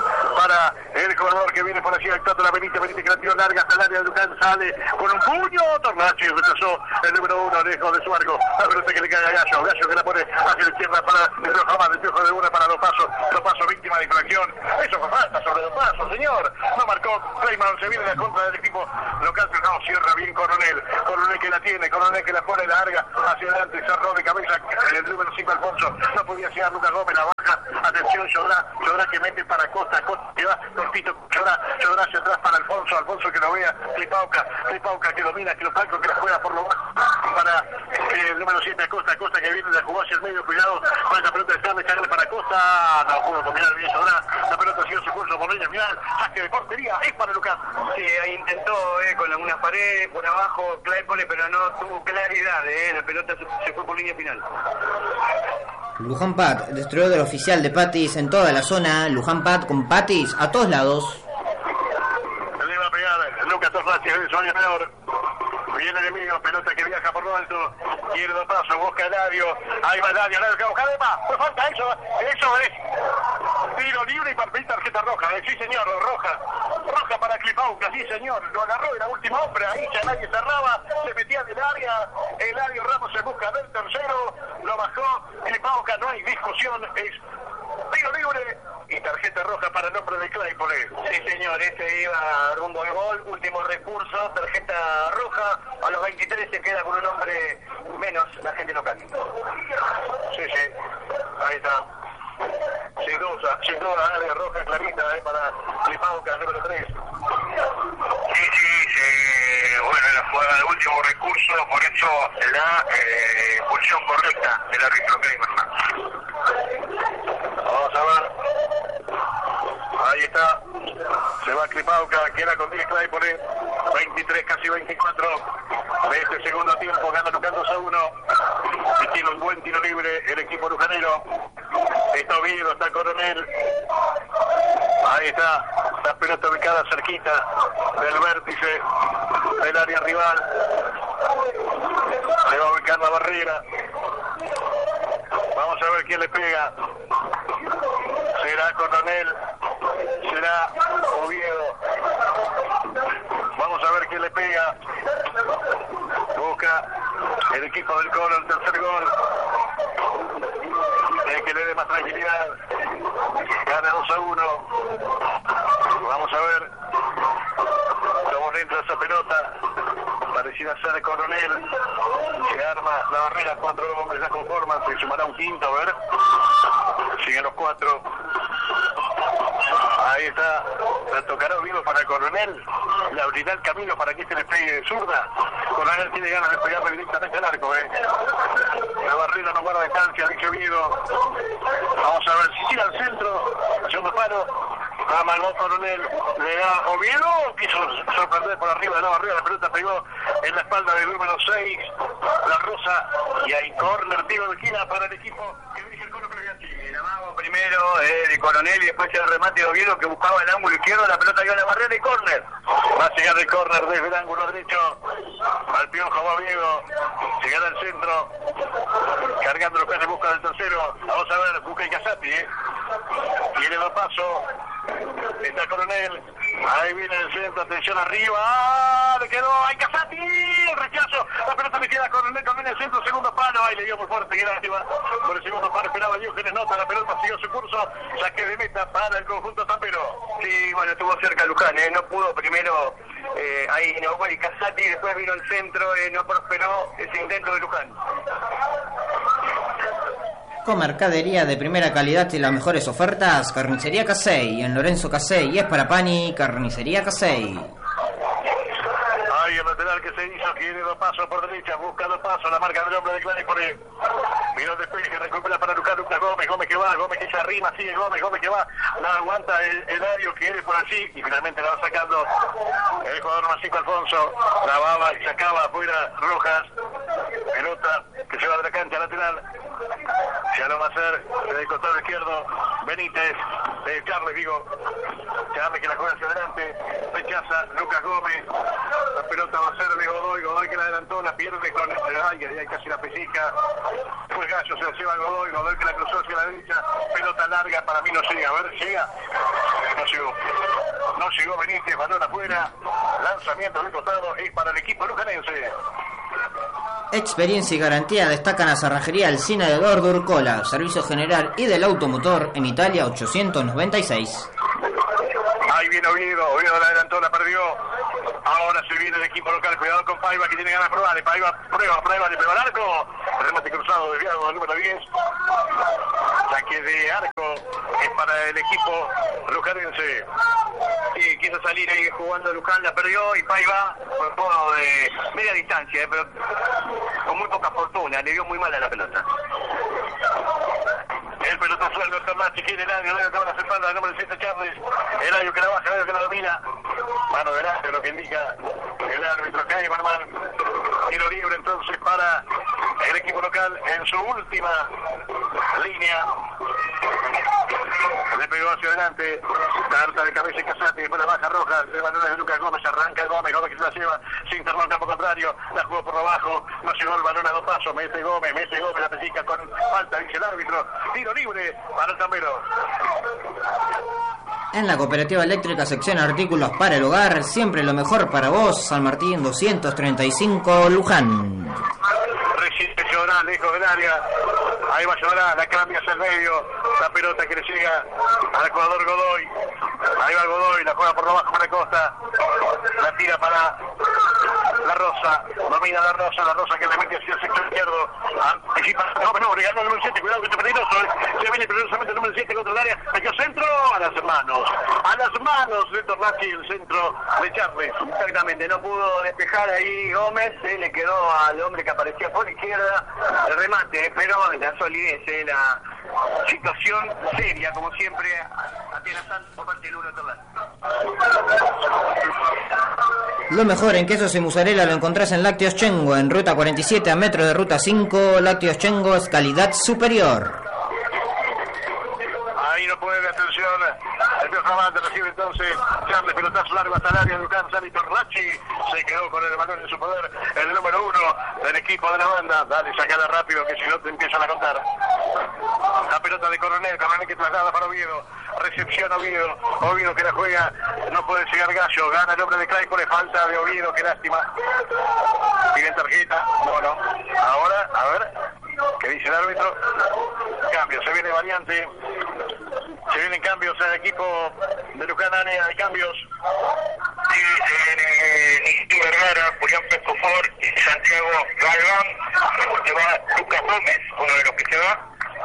A: para el jugador que viene por allí, actuando la Benítez, Benítez que la tiró larga hasta el área de Luján, sale con un puño, Tornachi retrasó el número uno, lejos de su arco, la pelota que le cae a Gallo, Gallo que la pone hacia la izquierda para el Roja más, el Piojo de una para los pasos, los pasos víctima de infracción, eso fue falta sobre los pasos, señor, no marcó, Clayman se viene a la contra del equipo local, pero no, cierra bien Coronel, Coronel que la tiene, Coronel que la pone larga hacia adelante, cerró de cabeza el número cinco Alfonso, no podía llegar Lucas Gómez, la baja, atención, Chodrá, Chodrá que mete para Costa, Costa que va cortito, Chodrá, Chodrá hacia atrás para Alfonso, Alfonso que lo vea, Clipauca, Clipauca que domina, que lo falco, que la juega por lo bajo, para eh, el número siete Costa, Costa que viene, la jugó hacia el medio, cuidado, con esa pelota de Carles, Carles para Costa, no pudo dominar bien Chodrá, la pelota siguió su curso por línea final, saque de portería, es para Lucas.
B: Sí, ahí intentó eh, con alguna pared por abajo Claypole, pero no tuvo claridad, eh, la pelota se, se fue por línea final.
C: Luján Pat, destruidor oficial de Patis en toda la zona. Luján Pat con Patis a todos lados.
A: Le va a pegar Lucas Tornachi, el sueño menor. Viene de medio, pelota que viaja por lo alto. Quiere dos pasos, busca Eladio. Ahí va Eladio, Eladio que busca además. Pues falta eso, eso es. Tiro libre y para tarjeta roja. Eh, sí, señor, roja. Roja para Clipauca, sí, señor. Lo agarró en la última hombre. Ahí ya nadie cerraba. Se metía del área. Eladio Ramos se busca del tercero. Lo bajó. Clipauca, no hay discusión. Es tiro libre y tarjeta roja para el nombre de Claypole.
B: Sí, señor, ese iba rumbo al gol, último recurso, tarjeta roja, a los veintitrés se queda con un hombre menos la gente local.
A: Sí, sí, ahí está. Sin duda, sin duda, área roja clarita eh, para Clipauca, número tres.
B: Sí, sí, sí, bueno, la jugada de último recurso, por eso la eh, pulsión correcta del árbitro Clayman.
A: Vamos a ver. Ahí está. Se va Clipauca, queda con diez Claypole. veintitrés, casi veinticuatro. De este segundo tiempo, gana Lucán dos a uno. Y tiene un buen tiro libre el equipo lujanero. Está Oviedo, está Coronel. Ahí está. La pelota ubicada cerquita del vértice del área rival. Se va a ubicar la barrera. Vamos a ver quién le pega. Será Coronel, será Oviedo. Vamos a ver quién le pega. Busca el equipo del Colo el tercer gol. El que le dé más tranquilidad. Gana dos a uno. Vamos a ver cómo entra esa pelota. Parecida ser de Coronel. Se arma la barrera, cuatro hombres la conforman, se sumará un quinto, a ver. Siguen los cuatro. Ahí está. La tocará Oviedo para Coronel. Le abrirá el camino para que este le pegue de zurda. Coronel tiene ganas de pegarle directamente al arco, eh. La barrera no guarda distancia, dice Oviedo. Vamos a ver si tira al centro. Segundo palo. Amalgó Coronel, le da Oviedo, quiso sorprender por arriba de la barrera, la pelota pegó en la espalda del número seis, la Rosa, y hay córner, tiro de esquina para el equipo que dirige el Colo Previanchi.
B: El amago primero eh, de Coronel y después el remate de Oviedo que buscaba el ángulo izquierdo, la pelota dio en la barrera y córner.
A: Va a llegar el córner desde el ángulo derecho, al Piojo va Oviedo, llegará al centro, cargando los peces en busca del tercero. Vamos a ver, busca y Casati, eh. Tiene dos pasos. Está Coronel, ahí viene el centro, atención arriba, ¡ah! Le quedó, ¡ay, Casati! El rechazo, la pelota le queda a Coronel, también el centro, segundo palo, ahí le dio muy fuerte, que lástima, por el segundo palo esperaba Diógenes Nota, la pelota siguió su curso, saque de meta para el conjunto Tampero.
B: Sí, bueno, estuvo cerca Luján, eh, no pudo primero, eh, ahí no fue Casati, después vino el centro, eh, no prosperó ese intento de Luján.
C: Con mercadería de primera calidad y las mejores ofertas, Carnicería Casey, en Lorenzo Casey, y es para Pani, Carnicería Casey.
A: Ahí el lateral que se hizo, quiere dos pasos por derecha, busca dos pasos, la marca del hombre de Claypole. Miró el despeje, que recupera para Lucas, Lucas Gómez, Gómez que va, Gómez que se arrima, sigue Gómez, Gómez que va, la aguanta el Eladio, que viene por allí, y finalmente la va sacando el jugador Macico Alfonso, la baba y sacaba afuera Rojas, pelota que se va de la cancha lateral. Ya lo va a hacer desde el costado izquierdo Benítez, de Charles, digo, Charles que la juega hacia adelante, rechaza Lucas Gómez, la pelota va a ser de Godoy, Godoy que la adelantó, la pierde con el aire, ahí casi la pesica, fue Gallo, se la lleva Godoy, Godoy que la cruzó hacia la derecha, pelota larga, para mí no llega, a ver, llega, no llegó. No llegó Benítez, balón afuera. Lanzamiento del costado es para el equipo lujanense.
C: Experiencia y garantía destacan a Cerrajería Alsina de Dordurcola, servicio general y del automotor en Italia ochocientos noventa y seis.
A: Ahí viene Oviedo, Oviedo la adelantó, la perdió. Ahora se viene el equipo local, cuidado con Paiva que tiene ganas de probar. Paiva prueba, prueba, le pegó al arco. Remate cruzado, desviado al número diez. Saque de arco es para el equipo lujanense.
B: Sí, quiso salir ahí jugando Luján, la perdió y Paiva por todo de media distancia, eh, pero con muy poca fortuna, le dio muy mal a la pelota.
A: El pelotazo del doctor Machi quiere el año, el año que va a la espalda del número siete Charles. El año que la baja, el año que la domina. Mano delante, lo que indica el árbitro cae Barman. Tiro libre entonces para el equipo local en su última línea. Le pegó hacia adelante, tarta de cabeza y Casati, después la baja roja, de balones de Lucas Gómez, arranca el Gómez, Gómez que se la lleva, se internó al campo contrario, la jugó por abajo, no llegó el balón a dos pasos, mete Gómez, mete Gómez, la pesica con falta, dice el árbitro, tiro libre para el Tambero.
C: En la Cooperativa Eléctrica Sección Artículos para el Hogar, siempre lo mejor para vos, San Martín doscientos treinta y cinco, Luján.
A: Resiste Llorán, lejos del área, ahí va Llorán, la cambia hacia el medio, la pelota que le llega al jugador Godoy, ahí va Godoy, la juega por abajo para Costa, la tira para La Rosa, domina La Rosa, La Rosa que le mete hacia el sector izquierdo, anticipa, no, no, regalo el número siete, cuidado que está peligroso, se viene peligrosamente el número siete contra el área, metió centro, a las manos, a las manos de Tornachi, el centro de Charles.
B: Exactamente, no pudo despejar ahí Gómez, eh, le quedó al hombre que aparecía por la izquierda el remate, pero la solidez, eh, la situación seria, como siempre, amenazante por parte del uno de Tornachi.
C: Lo mejor en quesos y mozzarella lo encontrás en Lácteos Chengo, en ruta cuarenta y siete a metros de ruta cinco. Lácteos Chengo es calidad superior.
A: Ahí no puede, atención, el Piotrabante recibe entonces Charles, pelotazo largo hasta el área de Lucán, Sani Tornachi, se quedó con el balón en su poder, el número uno del equipo de la banda, dale, sacala rápido que si no te empiezan a contar. La pelota de Coronel, Coronel que traslada para Oviedo, recepción Oviedo, Oviedo que la juega, no puede llegar Gallo, gana el hombre de Claypole, le falta de Oviedo, qué lástima. Tienen tarjeta, no, no, ahora, a ver, ¿qué dice el árbitro? Cambio, se viene variante. Se vienen cambios en el equipo de Luján, Ane, hay cambios.
B: Sí, eh, Nico Vergara, Julián Pescofor, Santiago Galván, se va Lucas Gómez, uno de los que se va.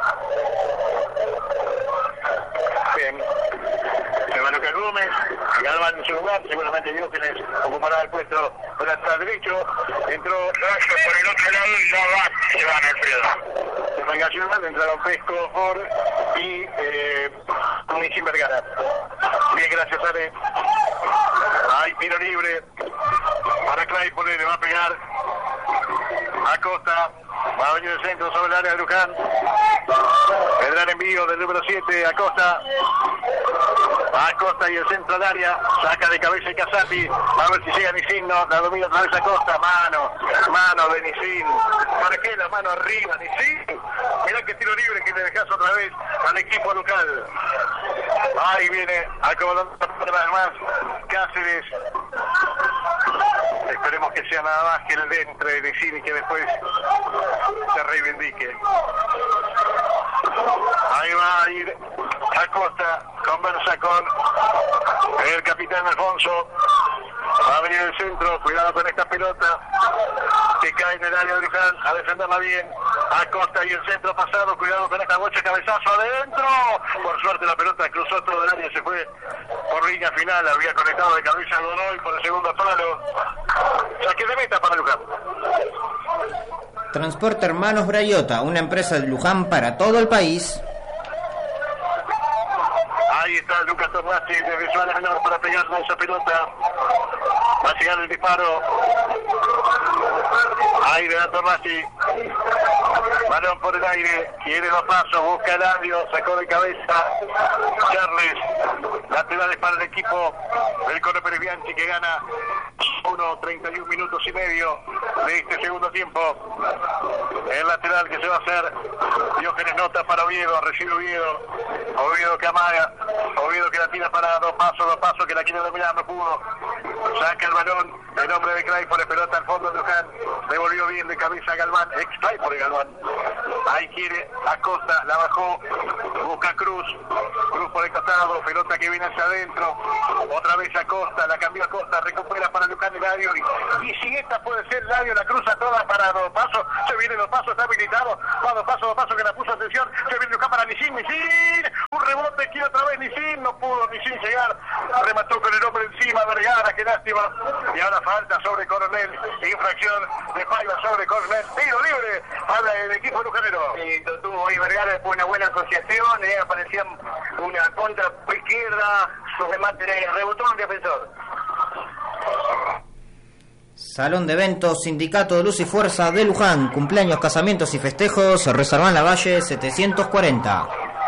A: Bien. Se va Lucas Gómez, Galván en su lugar, seguramente digo que les ocupará el puesto por el derecho. Entró
B: Gallo por el otro lado y Galván se van, Alfredo.
A: Se va Gallo, entraron Pesco, Ford y eh, Nichín Vergara. Bien, gracias, Ale. Hay tiro libre para Claypole, le va a pegar a Costa, va a venir el centro sobre el área de Luján. Vendrá el envío del número siete a Costa. A Costa y el centro del área, saca de cabeza y Casati, va a ver si llega Nichín, no, la domina otra vez a Costa, mano, mano de Nichín, ¿para qué la mano arriba, Nichín? Mirá que tiro libre que le dejas otra vez al equipo local. Ahí viene acomodando una vez más Cáceres. Esperemos que sea nada más que el de entre Nichín y que después se reivindique. Ahí va a ir Acosta, conversa con el capitán Alfonso, va a venir el centro, cuidado con esta pelota que cae en el área de Luján, a defenderla bien, Acosta y el centro pasado, cuidado con esta bocha, cabezazo adentro, por suerte la pelota cruzó todo el área y se fue por línea final, había conectado de cabeza a Godoy por el segundo palo, saque de meta para Luján.
C: Transporte Hermanos Brayota, una empresa de Luján para todo el país.
A: Ahí está Lucas Tornachi desde su área menor para pegarle a esa pelota. Va a llegar el disparo. Ahí de la Tornachi. Balón por el aire. Quiere los pasos. Busca el audio. Sacó de cabeza Charles. Laterales para el equipo del Colo Pérez Bianchi que gana uno treinta y un minutos y medio de este segundo tiempo. el lateral que se va a hacer. Diógenes Nota para Oviedo, recibe Oviedo. Oviedo que amaga. Oviedo que la tira para dos pasos, dos pasos, que la quiere dominar, no pudo. Saca el balón, el hombre de Claypole, pelota al fondo de Luján. Devolvió bien de cabeza a Galván, ex Claypole Galván. Ahí quiere Acosta, la bajó. Busca Cruz. Cruz por el costado, pelota que viene hacia adentro. Otra vez Acosta, la cambió Acosta, recupera para Luján Eladio. Y, y si esta puede ser Eladio, la cruza toda para dos pasos. Se viene dos pasos, está habilitado. Va dos pasos, dos pasos que la puso atención. Se viene Luján para Nisin, Nisin. Un rebote, quiere otra vez Nisin. No pudo Nisin llegar. Remató con el hombre encima, Vergara, qué lástima. Y ahora falta sobre Coronel. Infracción de Paiva sobre Coronel. Tiro libre para el equipo lujanero.
B: Y tuvo hoy Vergara después una buena asociación. Eh, aparecía una contra por izquierda. Su remate rebotó un defensor.
C: Salón de eventos, Sindicato de Luz y Fuerza de Luján, cumpleaños, casamientos y festejos, Reserván La Valle setecientos cuarenta.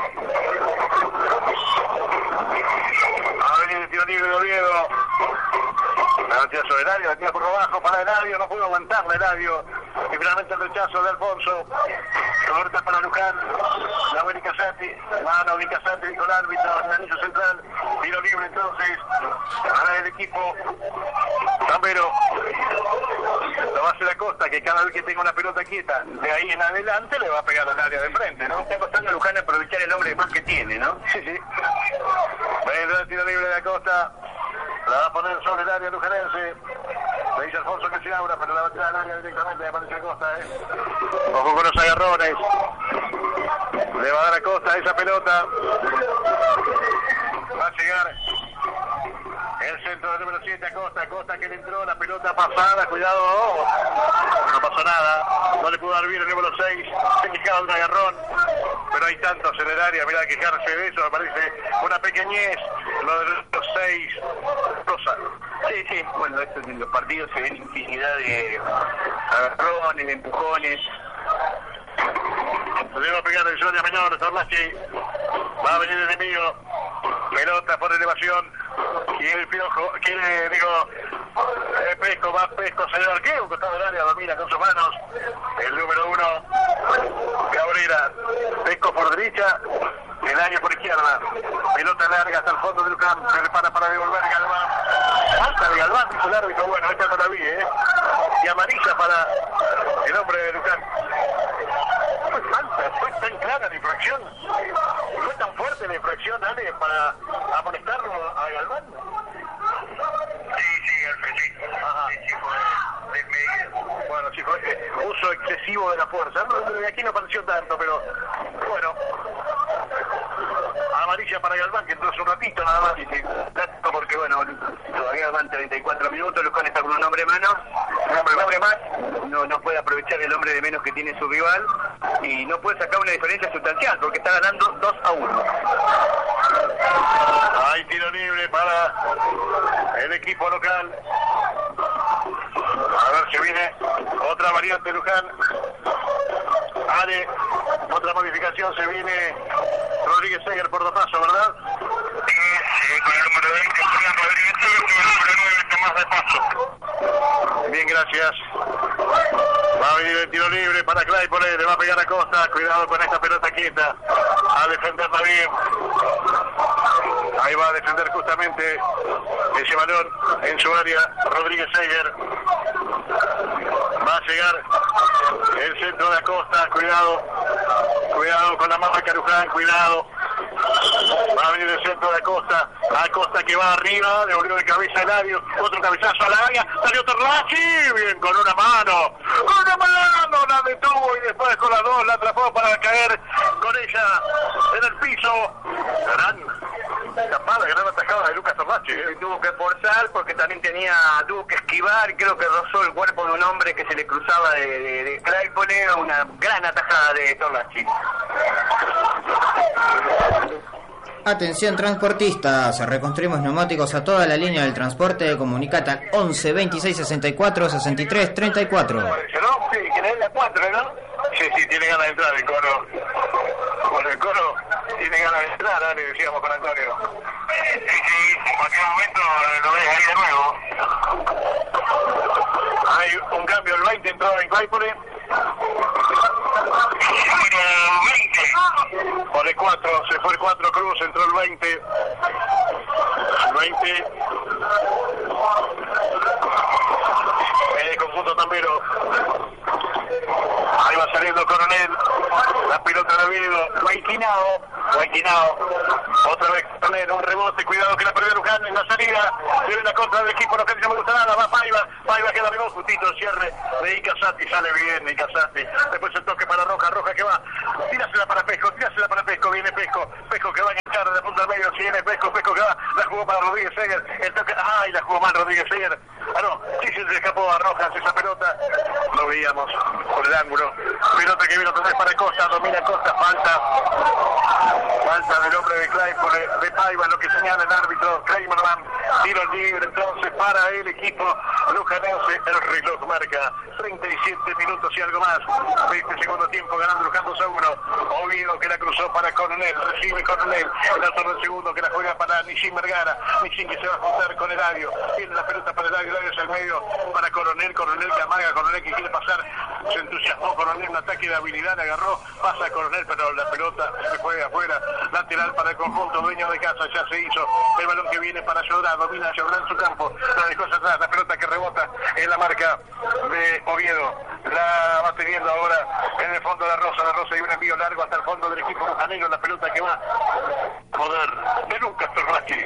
A: A venir el tiro libre de Oviedo. La tira sobre Eladio, la tira por abajo para Eladio, no pudo aguantar Eladio. Y finalmente el rechazo de Alfonso. Corta para Luján. La buena Casati. Mano de Casati con el árbitro en el anillo central. Tiro libre entonces. Para el equipo Zambero. Lo va a hacer Acosta, que cada vez que tenga una pelota quieta, de ahí en adelante le va a pegar al área de frente, ¿no?
B: Está costando a Luján aprovechar el hombre más que tiene, ¿no?
A: Sí, sí. Bueno, el tiro libre de Acosta. La va a poner sobre el área lujanense. Le dice Alfonso que se abra, pero la va a tirar al área directamente. Aparece Acosta, ¿eh? Ojo con los agarrones. Le va a dar a Acosta esa pelota. Va a llegar el centro del número siete, Acosta. Acosta que le entró la pelota pasada. Cuidado. Oh. No pasó nada. No le pudo dar bien el número seis. Se quejaba de un agarrón. Pero hay tantos en el área. Mirá, quejarse de eso me parece una pequeñez. Lo de los seis. Cosa.
B: Sí, sí. Bueno, esto en los partidos se ven infinidad de agarrones, de empujones.
A: Le va a pegar el Sonia Menor, Torlachi. Va a venir el enemigo. Pelota por elevación. Quiere el Piojo, quiere, digo, eh, Pesco, va Pesco, se le arqueo, un costado del área, domina con sus manos. El número uno, Cabrera. Pesco por derecha, el área por izquierda. Pelota larga hasta el fondo del campo, se prepara para devolver Galván. Falta de Galván, dijo el árbitro, bueno, esta no la vi, ¿eh? Y amarilla para el hombre de Luján. Fue falta, fue tan clara la infracción. Fue tan fuerte la infracción, Ale, para amonestarlo a Galván.
B: Sí, sí, Alfred, sí.
A: Ajá.
B: Sí, sí, fue desmedido.
A: Bueno, sí, fue eh, uso excesivo de la fuerza. No, de aquí no pareció tanto, pero bueno. Amarilla para Galván, que entró hace un ratito nada más.
B: Sí, sí. Porque, bueno, todavía van treinta y cuatro minutos, Luján está con un hombre menos, un hombre, un hombre más, no, no puede aprovechar el hombre de menos que tiene su rival y no puede sacar una diferencia sustancial porque está ganando dos a uno.
A: Hay tiro libre para el equipo local. A ver si viene otra variante Luján. Ale, otra modificación, se viene Rodríguez Seger por dos pasos, ¿verdad?
B: Sí, sí, con el número veinte, Julián Rodríguez Seger, con el número nueve está más de paso.
A: Bien, gracias. Va a venir el tiro libre para Claypole, le va a pegar a Costa. Cuidado con esta pelota quieta. A defenderla bien. Ahí va a defender justamente ese balón en su área Rodríguez Seger. Va a llegar el centro de Acosta. Cuidado. Cuidado con la marca Luján. Cuidado. Va a venir el centro de Acosta. Acosta que va arriba. Devolvió de cabeza Eladio. Otro cabezazo al área. Salió Terlachi. Bien, con una mano. Con una mano la detuvo y después con las dos la atrapó para caer con ella en el piso. Gran escapada, gran atajada de Lucas Terlachi.
B: ¿eh? Tuvo que forzar porque también tenía, tuvo que esquivar. Creo que rozó el cuerpo de un hombre que se le cruzaba de, de, de Claypole. Una gran atajada de Terlachi.
C: Atención transportistas, reconstruimos neumáticos a toda la línea del transporte, comunicate al once veintiséis sesenta y cuatro sesenta y tres treinta y cuatro.
A: ¿No? Sí, que le den la cuatro, ¿no? Sí, sí, tiene ganas de entrar el Coro. Bueno, el Coro tiene ganas de entrar, le decíamos con Antonio.
B: Sí, sí, en cualquier momento lo ves ahí de nuevo.
A: Hay un cambio, el veinte entró en Claypole.
B: veinte.
A: Por el cuatro, se fue el cuatro Cruz, entró el veinte. El veinte. El conjunto tambero. Ahí va saliendo Coronel. La pelota de Oviedo. Guayquinao. Guayquinao. Otra vez Coronel. Un rebote. Cuidado que la perdió Luján en la salida. Se viene la contra del equipo. No, no me gusta nada. Va Paiva. Paiva queda arriba. Justito el cierre de Icazati. Sale bien Icazati. Después el toque para Roja. Roja que va. Tírasela para Pesco. Tírasela para Pesco. Viene Pesco. Pesco que va a enganchar de punta al medio. Si viene Pesco. Pesco que va. La jugó para Rodríguez Seger. El toque. ¡Ay! La jugó mal Rodríguez Seger. Ah, no. Sí se le escapó a Rojas esa pelota. Lo veíamos por el ángulo. Pelota que vino otra vez para Costa. Domina Costa. Falta. Falta del hombre de Claypool, de Paiva, lo que señala el árbitro. Clayman, tiro libre entonces para el equipo lujanense. El reloj marca treinta y siete minutos y algo más de este segundo tiempo, ganando Luján dos a uno. Oviedo que la cruzó para Coronel, recibe Coronel. El otro del segundo que la juega para Nishin Vergara. Nishin que se va a juntar con Eladio. Tiene la pelota para Eladio, Eladio es el medio para Coronel. Coronel que amaga, Coronel que quiere pasar. Se entusiasmó Coronel, un ataque de habilidad, le agarró, pasa a Coronel, pero la pelota se fue afuera. Lateral para el conjunto dueño de casa, ya se hizo. El balón que viene para Llorá, domina Llorá en su campo, la dejó atrás, la pelota que rebota en la marca de Oviedo. La va teniendo ahora en el fondo de la Rosa, la Rosa y un envío largo hasta el fondo del equipo lujanero, la pelota que va a poder de Lucas Torrachi.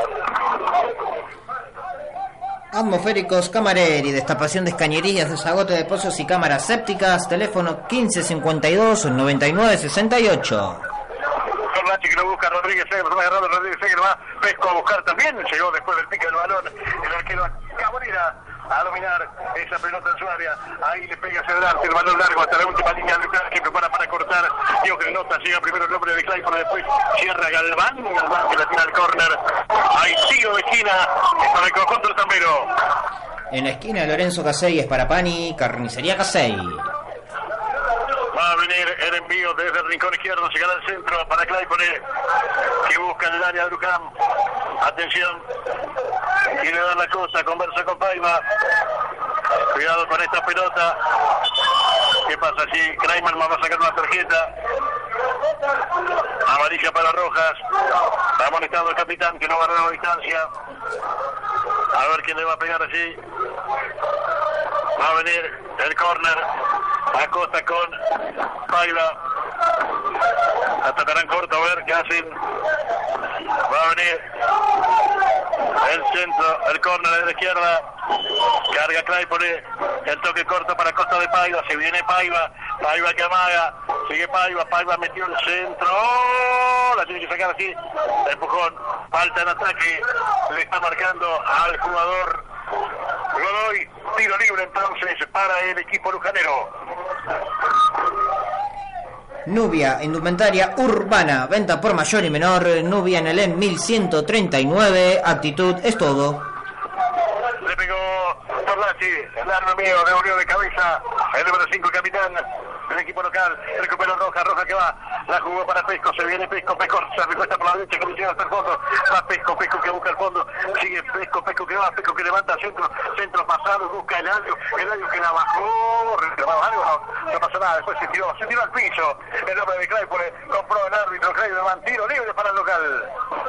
C: Atmosféricos Camareri, destapación de escañerías, desagote de pozos y cámaras sépticas, teléfono quince cincuenta y dos noventa y nueve sesenta y ocho.
A: Torrachi que lo busca Rodríguez Seger, va agarrando Rodríguez Seger, va Pesco a buscar también, llegó después del pique del balón, el arquero Cabrera a dominar esa pelota en su área, ahí le pega hacia adelante el balón largo hasta la última línea de Lucas que prepara para cortar. Digo que nota, llega primero el hombre de Claypool, después cierra Galván, Galván que la tira al córner, ahí tiro de esquina para el conjunto del tambero.
C: En la esquina Lorenzo Casey es para Pani, Carnicería Casey.
A: Va a venir el envío desde el rincón izquierdo, llegará al centro para Claypool, que busca en el área de Luján. Atención, quiere dar la cosa, conversa con Paiva. Cuidado con esta pelota. ¿Qué pasa? Si Clayman va a sacar una tarjeta. Amarilla para Rojas. Está amonestado el capitán que no va a dar la distancia. A ver quién le va a pegar allí. Va a venir el córner. Acosta con Paiva. La tocarán corto, a ver qué hacen. Va a venir el centro, el córner de la izquierda. Carga Claypool, el toque corto para Costa de Paiva. Se viene Paiva, Paiva que amaga. Sigue Paiva, Paiva metió el centro. ¡Oh! La tiene que sacar así. Empujón, falta en ataque. Le está marcando al jugador Godoy. Tiro libre entonces para el equipo lujanero.
C: Nubia, indumentaria urbana, venta por mayor y menor. Nubia en el E N mil ciento treinta y nueve. Actitud es todo.
A: Le pegó Torlachi, el arma mío, devolvió de cabeza el número cinco, el capitán del equipo local. Recuperó Roja, Roja que va, la jugó para Pesco, se viene Pesco, Pesco se recuesta por la derecha, que llega hasta el fondo. Va Pesco, Pesco que busca el fondo, sigue Pesco, Pesco que va, Pesco que levanta centro, centro pasado, busca el Eladio, el Eladio que la bajó, reclamaba algo, no, no pasa nada, después se tiró, se tiró al piso. El hombre de Claypool compró el árbitro, Claypool, tiro libre para el local.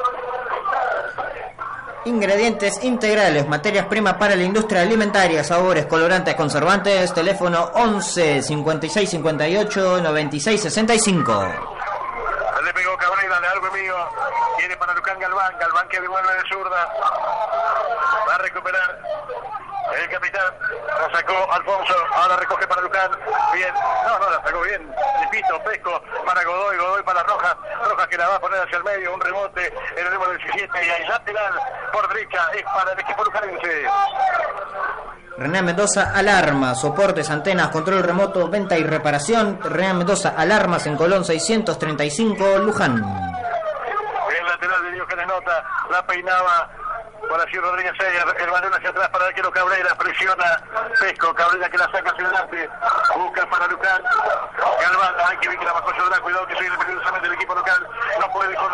C: Ingredientes integrales, materias primas para la industria alimentaria, sabores, colorantes, conservantes. Teléfono once cincuenta y seis cincuenta y ocho noventa y seis sesenta y cinco.
A: Le pegó Cabrera, le algo mío. Viene para Lucán Galván, Galván que devuelve de zurda. Va a recuperar el capitán. La sacó Alfonso, ahora recoge para Lucán. Bien, no, no, la sacó bien. Lipito, Pesco para Godoy, Godoy para Rojas. Rojas que la va a poner hacia el medio, un rebote en el número diecisiete y ahí lateral por derecha es para el equipo lujanense.
C: René Mendoza Alarma, soportes, antenas, control remoto, venta y reparación. René Mendoza Alarmas en Colón seiscientos treinta y cinco, Luján.
A: El lateral de Diógenes Nota, la peinaba por así Rodríguez Seger, el balón hacia atrás para el arquero Cabrera, presiona Pesco, Cabrera que la saca hacia adelante, busca para Lucán, Galván, hay que ver que la bajó Llorá, cuidado que sigue peligrosamente el equipo local, no puede con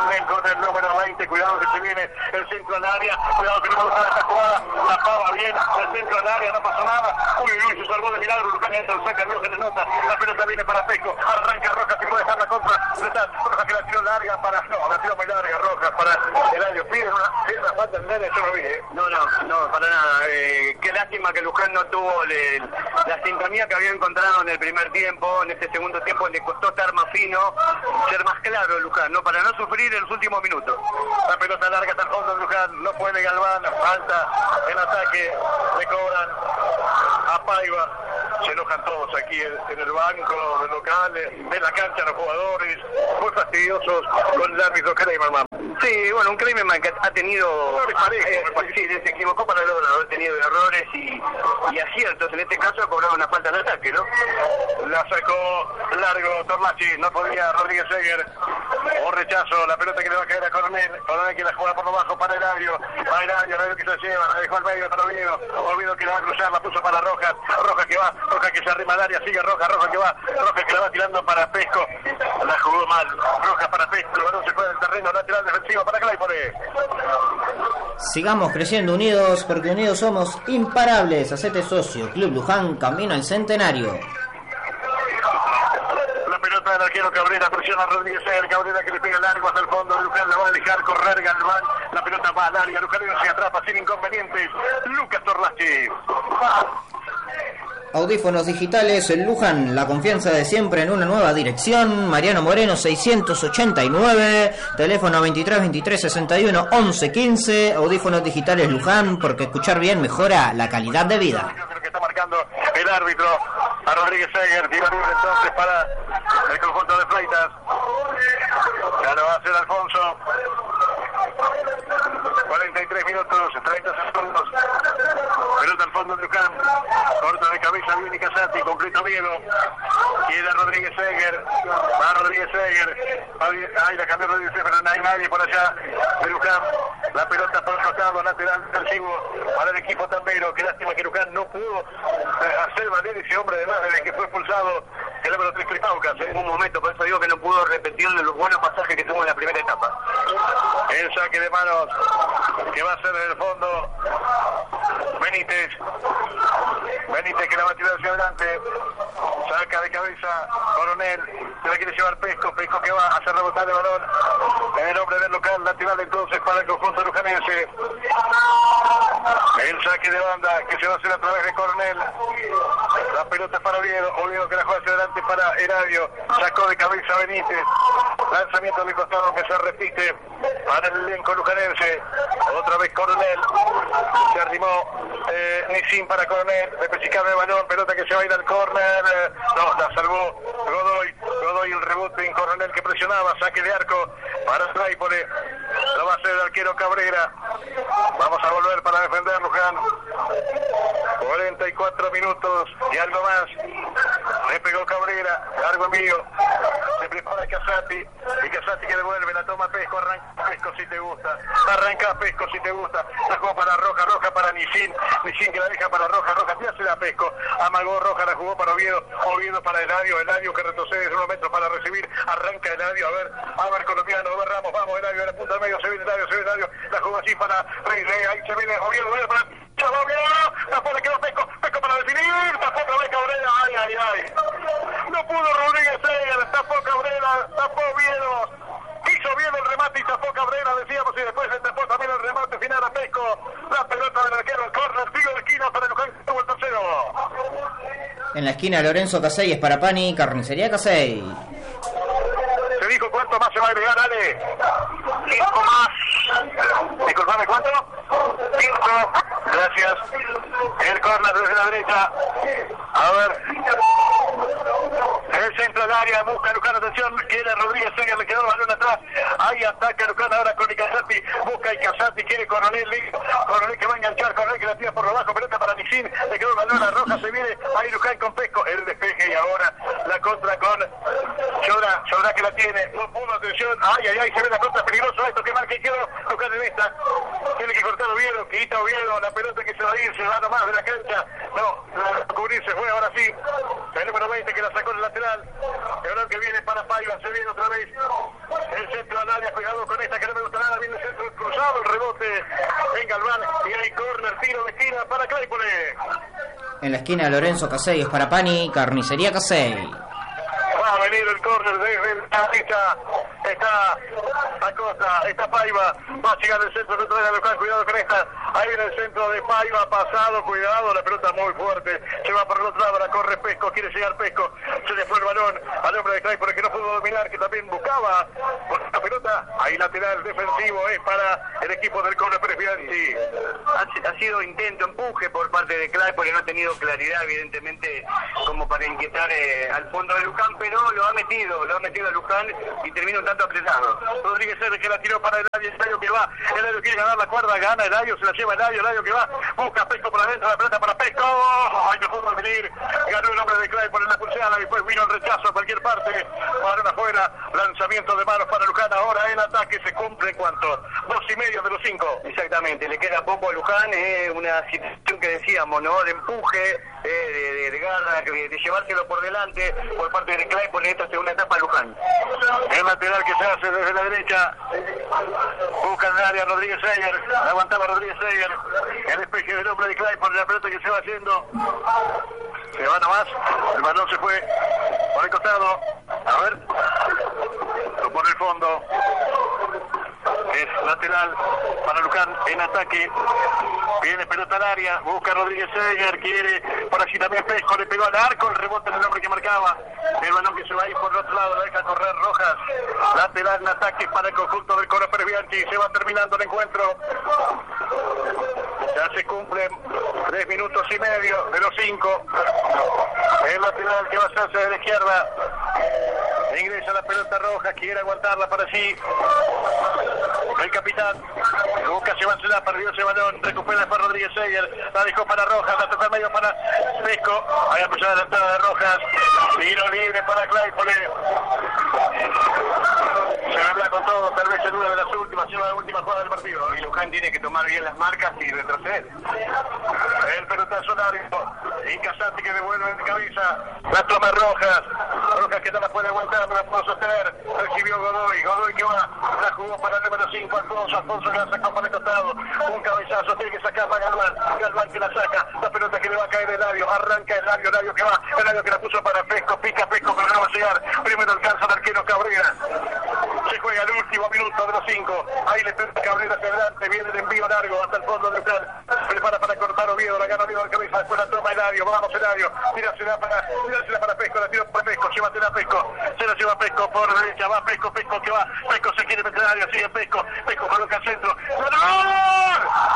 A: Coronel con el número veinte, cuidado que se viene el centro al área, cuidado que no me gusta esta jugada, la pava bien, el centro al área, no pasó nada, uy, uy, se salvó de milagro, Luján entra, lo saca, no se le nota, la pelota viene para Pesco, arranca Rojas, si puede dejar la contra, Rojas que la tiró larga para, no, la tiró muy larga Rojas para Eladio, pide una, pide una falta en yo no vi, ¿eh?
B: No, no, no, para nada, eh, qué lástima que Luján no tuvo le, la sintonía que había encontrado en el primer tiempo, en este segundo tiempo le costó estar más fino, ser más claro Luján, ¿no? Para no sufrir en los últimos minutos.
A: La pelota larga hasta el fondo de Luján, no puede Galván, falta el ataque, le cobran a Paiva, se enojan todos aquí en, en el banco, los locales, en la cancha los jugadores, muy fastidiosos con el árbitro Kleiman.
B: Sí, bueno, un Kleiman que ha tenido, eh, sí, se equivocó para luego haber tenido errores y, y aciertos, en este caso ha cobrado una falta de ataque, ¿no?
A: La sacó largo Torlachi, no podía Rodríguez Seger, un rechazo, la pelota que le va a caer a Coronel, Coronel que la juega por lo bajo para Eladio, para Eladio, Eladio que se lleva, la dejó al medio para Oviedo, Oviedo que la va a cruzar, la puso para Rojas, Rojas que va, Rojas que se arrima al área, sigue Rojas, Rojas que va, Rojas que la va tirando para Pesco, la jugó mal, Rojas para Pesco, el balón se fue del terreno lateral defensivo para Claypore.
C: Sigamos creciendo unidos, porque unidos somos imparables. Hacete socio, Club Luján, camino al centenario.
A: La pelota del arquero Cabrera, presiona a Rodríguez Seger, Cabrera que le pega largo hasta el fondo, Luján la va a dejar correr Galván, la pelota va al área, Luján se atrapa sin inconvenientes, Lucas Torlachi.
C: Audífonos digitales, el Luján, la confianza de siempre en una nueva dirección. Mariano Moreno seiscientos ochenta y nueve, teléfono veintitrés veintitrés sesenta y uno once quince. Audífonos digitales Luján, porque escuchar bien mejora la calidad de vida.
A: Yo creo que está marcando el árbitro a Rodríguez Seger, tiro libre entonces para el conjunto de Fleitas. Ya lo va a hacer Alfonso. cuarenta y tres minutos, treinta segundos. Pelota al fondo de Luján. Corta de cabeza Vini Casati, completo Oviedo. Queda Rodríguez Seger. Va Rodríguez Seger. Ahí la cambió Rodríguez Seger, pero no hay nadie por allá de Luján. La pelota por el costado, lateral defensivo para el equipo tambero. Qué lástima que Luján no pudo hacer valer ese hombre de más desde que fue expulsado el número tres Clipaucas.
B: En un momento, por eso digo que no pudo repetir los buenos pasajes que tuvo en la primera etapa.
A: El saque de manos que va a ser en el fondo Benítez. Benítez que la va a tirar hacia adelante. Saca de cabeza Coronel. Se la quiere llevar Pesco. Pesco que va a hacer rebotar el balón. El hombre del local lateral entonces para el conjunto lujanense. El saque de banda que se va a hacer a través de Coronel. La pelota para Oviedo. Oviedo que la juega hacia adelante para Eladio. Sacó de cabeza Benítez. Lanzamiento de costado que se repite para el elenco lujanense. Otra vez Coronel. Se arrimó eh, Nisim para Coronel. Repechicaba el balón. Pelota que se va a ir al córner. Eh, no, la salvó Godoy. Godoy el rebote en Coronel que presionaba. Saque de arco para Tráipole. Lo va a hacer el arquero Cabrera. Vamos a volver para defender Luján. cuarenta y cuatro minutos y algo más. Le pegó Cabrera. Largo envío. Se prepara Casati. Y Casati que devuelve. La toma Pesco. Arranca Pesco si te gusta. Arranca Pesco si te gusta. La jugó para Roja. Roja para Nisin. Nisin que la deja para Roja. Roja que hace la Pesco. Amagó Roja. La jugó para Oviedo. Oviedo para Eladio. Eladio que retrocede un momento para recibir. Arranca Eladio. A ver. A ver colombiano. A ver Ramos. Vamos Eladio. En la punta del medio. Se viene Eladio. Se viene Eladio. La jugó así para Rey. Ahí se viene Oviedo. Oviedo para... ¡Chavo Oviedo! Tapó le quedó Pesco. Pesco para definir. Tapó otra vez Cabrera. Ay, ay, ay. No pudo Rodríguez Seger. Tapó Cabrera. Tapó Oviedo. Hizo bien el remate y tapó Cabrera, decíamos, y después se tapó también el remate final a Pesco. La pelota del arquero, el córner, tiro de esquina para el Luján, tuvo el tercero.
C: En la esquina Lorenzo Casey es para Pani, Carnicería Casey.
A: Se dijo cuánto más se va a agregar, Ale. Cinco más. Disculpame, ¿cuánto? Cinco. Gracias. El córner desde la derecha. A ver. El centro del área, busca Luján, atención, quiere Rodríguez Seger, le quedó el balón atrás, ahí ataca Luján ahora con Icazati, busca Icazati, quiere Coronel, Coronel que va a enganchar, Coronel que la tira por lo bajo, pelota para Nisin, le quedó el balón a Roja, se viene, ahí Luján con Pesco, el despeje y ahora la contra con Llora, Llora que la tiene, no pudo, atención, ay, ay, ay, se ve la contra, peligroso esto, que marca izquierdo, Luján en esta, tiene que cortar Oviedo, quita Oviedo, la pelota que se va a ir, se va nomás de la cancha, no, a cubrirse fue, ahora sí, el número veinte que la sacó en el lateral. El balón que viene para Paiva, se viene otra vez el centro al área, cuidado con
C: en la esquina de Lorenzo Casey, Sparapani, Carnicería Casey.
A: Va a venir el córner desde la derecha. Está Acosta, está Paiva. Va a llegar el centro dentro de la local. Cuidado con esta. Ahí en el centro de Paiva. Pasado, cuidado. La pelota muy fuerte. Se va por el otro lado. La corre Pesco. Quiere llegar Pesco. Se le fue el balón al hombre de Claypole que no pudo dominar. Que también buscaba por la pelota. Ahí lateral defensivo es para el equipo del Córner Pérez Bianchi.
B: Ha, ha sido intento, empuje por parte de Claypole. No ha tenido claridad, evidentemente, como para inquietar eh, al fondo de Luján. Pero lo ha metido. Lo ha metido a Luján y termina un tanto apretado.
A: Rodríguez R que la tiró para Eladio, Eladio que va, Eladio quiere ganar la cuerda, gana Eladio, se la lleva Eladio, Eladio que va, busca Pesco por adentro, la pelota para Pesco, ay no pudo venir, ganó el hombre de Claypole en la pulseada, después vino el rechazo a cualquier parte, para afuera, lanzamiento de manos para Luján, ahora el ataque se cumple en cuanto, dos y medio de los cinco.
B: Exactamente, le queda poco a Luján, es eh, una situación que decíamos, ¿no? De empuje, eh, de, de, de garra, de, de llevárselo por delante por parte de Claypole, esta segunda etapa a Luján.
A: El lateral que se hace desde la derecha, busca en el área Rodríguez Seyer, aguantaba Rodríguez Seyer, el despeje del hombre de Claypole, la pelota que se va haciendo, se va nomás, el balón se fue por el costado, a ver, por el fondo, es lateral para Luján en ataque, viene pelota al área, busca Rodríguez Seyer, quiere, por allí también Pesco, le pegó al arco, el rebote del hombre que marcaba, el balón que se va a ir por el otro lado, la deja correr Rojas, lateral en ataque para el conjunto del Córner Pérez Bianchi, se va terminando el encuentro, ya se cumplen tres minutos y medio de los cinco, el lateral que va a hacerse de la izquierda, ingresa la pelota Rojas, quiere aguantarla para sí, el capitán, busca llevársela, perdió ese balón, recupera para Rodríguez Seyer, la dejó para Rojas, la toca medio para Pesco, ahí apoyada la entrada de Rojas, tiro libre para Claypole, se habla con todo, tal vez en una de las últimas, en la última jugada del partido, y Luján tiene que tomar bien las marcas y retroceder. El pelotazo largo, y Casati que devuelve de cabeza, la toma Rojas, Rojas que no la puede aguantar, no la puede sostener, recibió Godoy, Godoy que va, la jugó para el número cinco, Alfonso, Alfonso que la sacó para el costado, un cabezazo, tiene que sacar para Galván, Galván que la saca, la pelota que le va a caer Eladio, arranca Eladio, Eladio que va, Eladio que la puso para Pesco, pica Pesco, pero no va a llegar, primero alcanza el arquero Cabrera, se juega el último minuto de los cinco, ahí le pega Cabrera hacia adelante, viene el envío largo hasta el fondo del plan, prepara para cortar Oviedo, la gana Oviedo de cabeza, después la toma Eladio, vamos Eladio, tírasela para, tírasela para Pesco, la tiro para Pesco, llévatela Pesco, se la lleva Pesco por derecha, va Pesco, Pesco que va, Pesco se quiere meter al área, sigue Pesco, Pesco coloca al centro, ¡gol!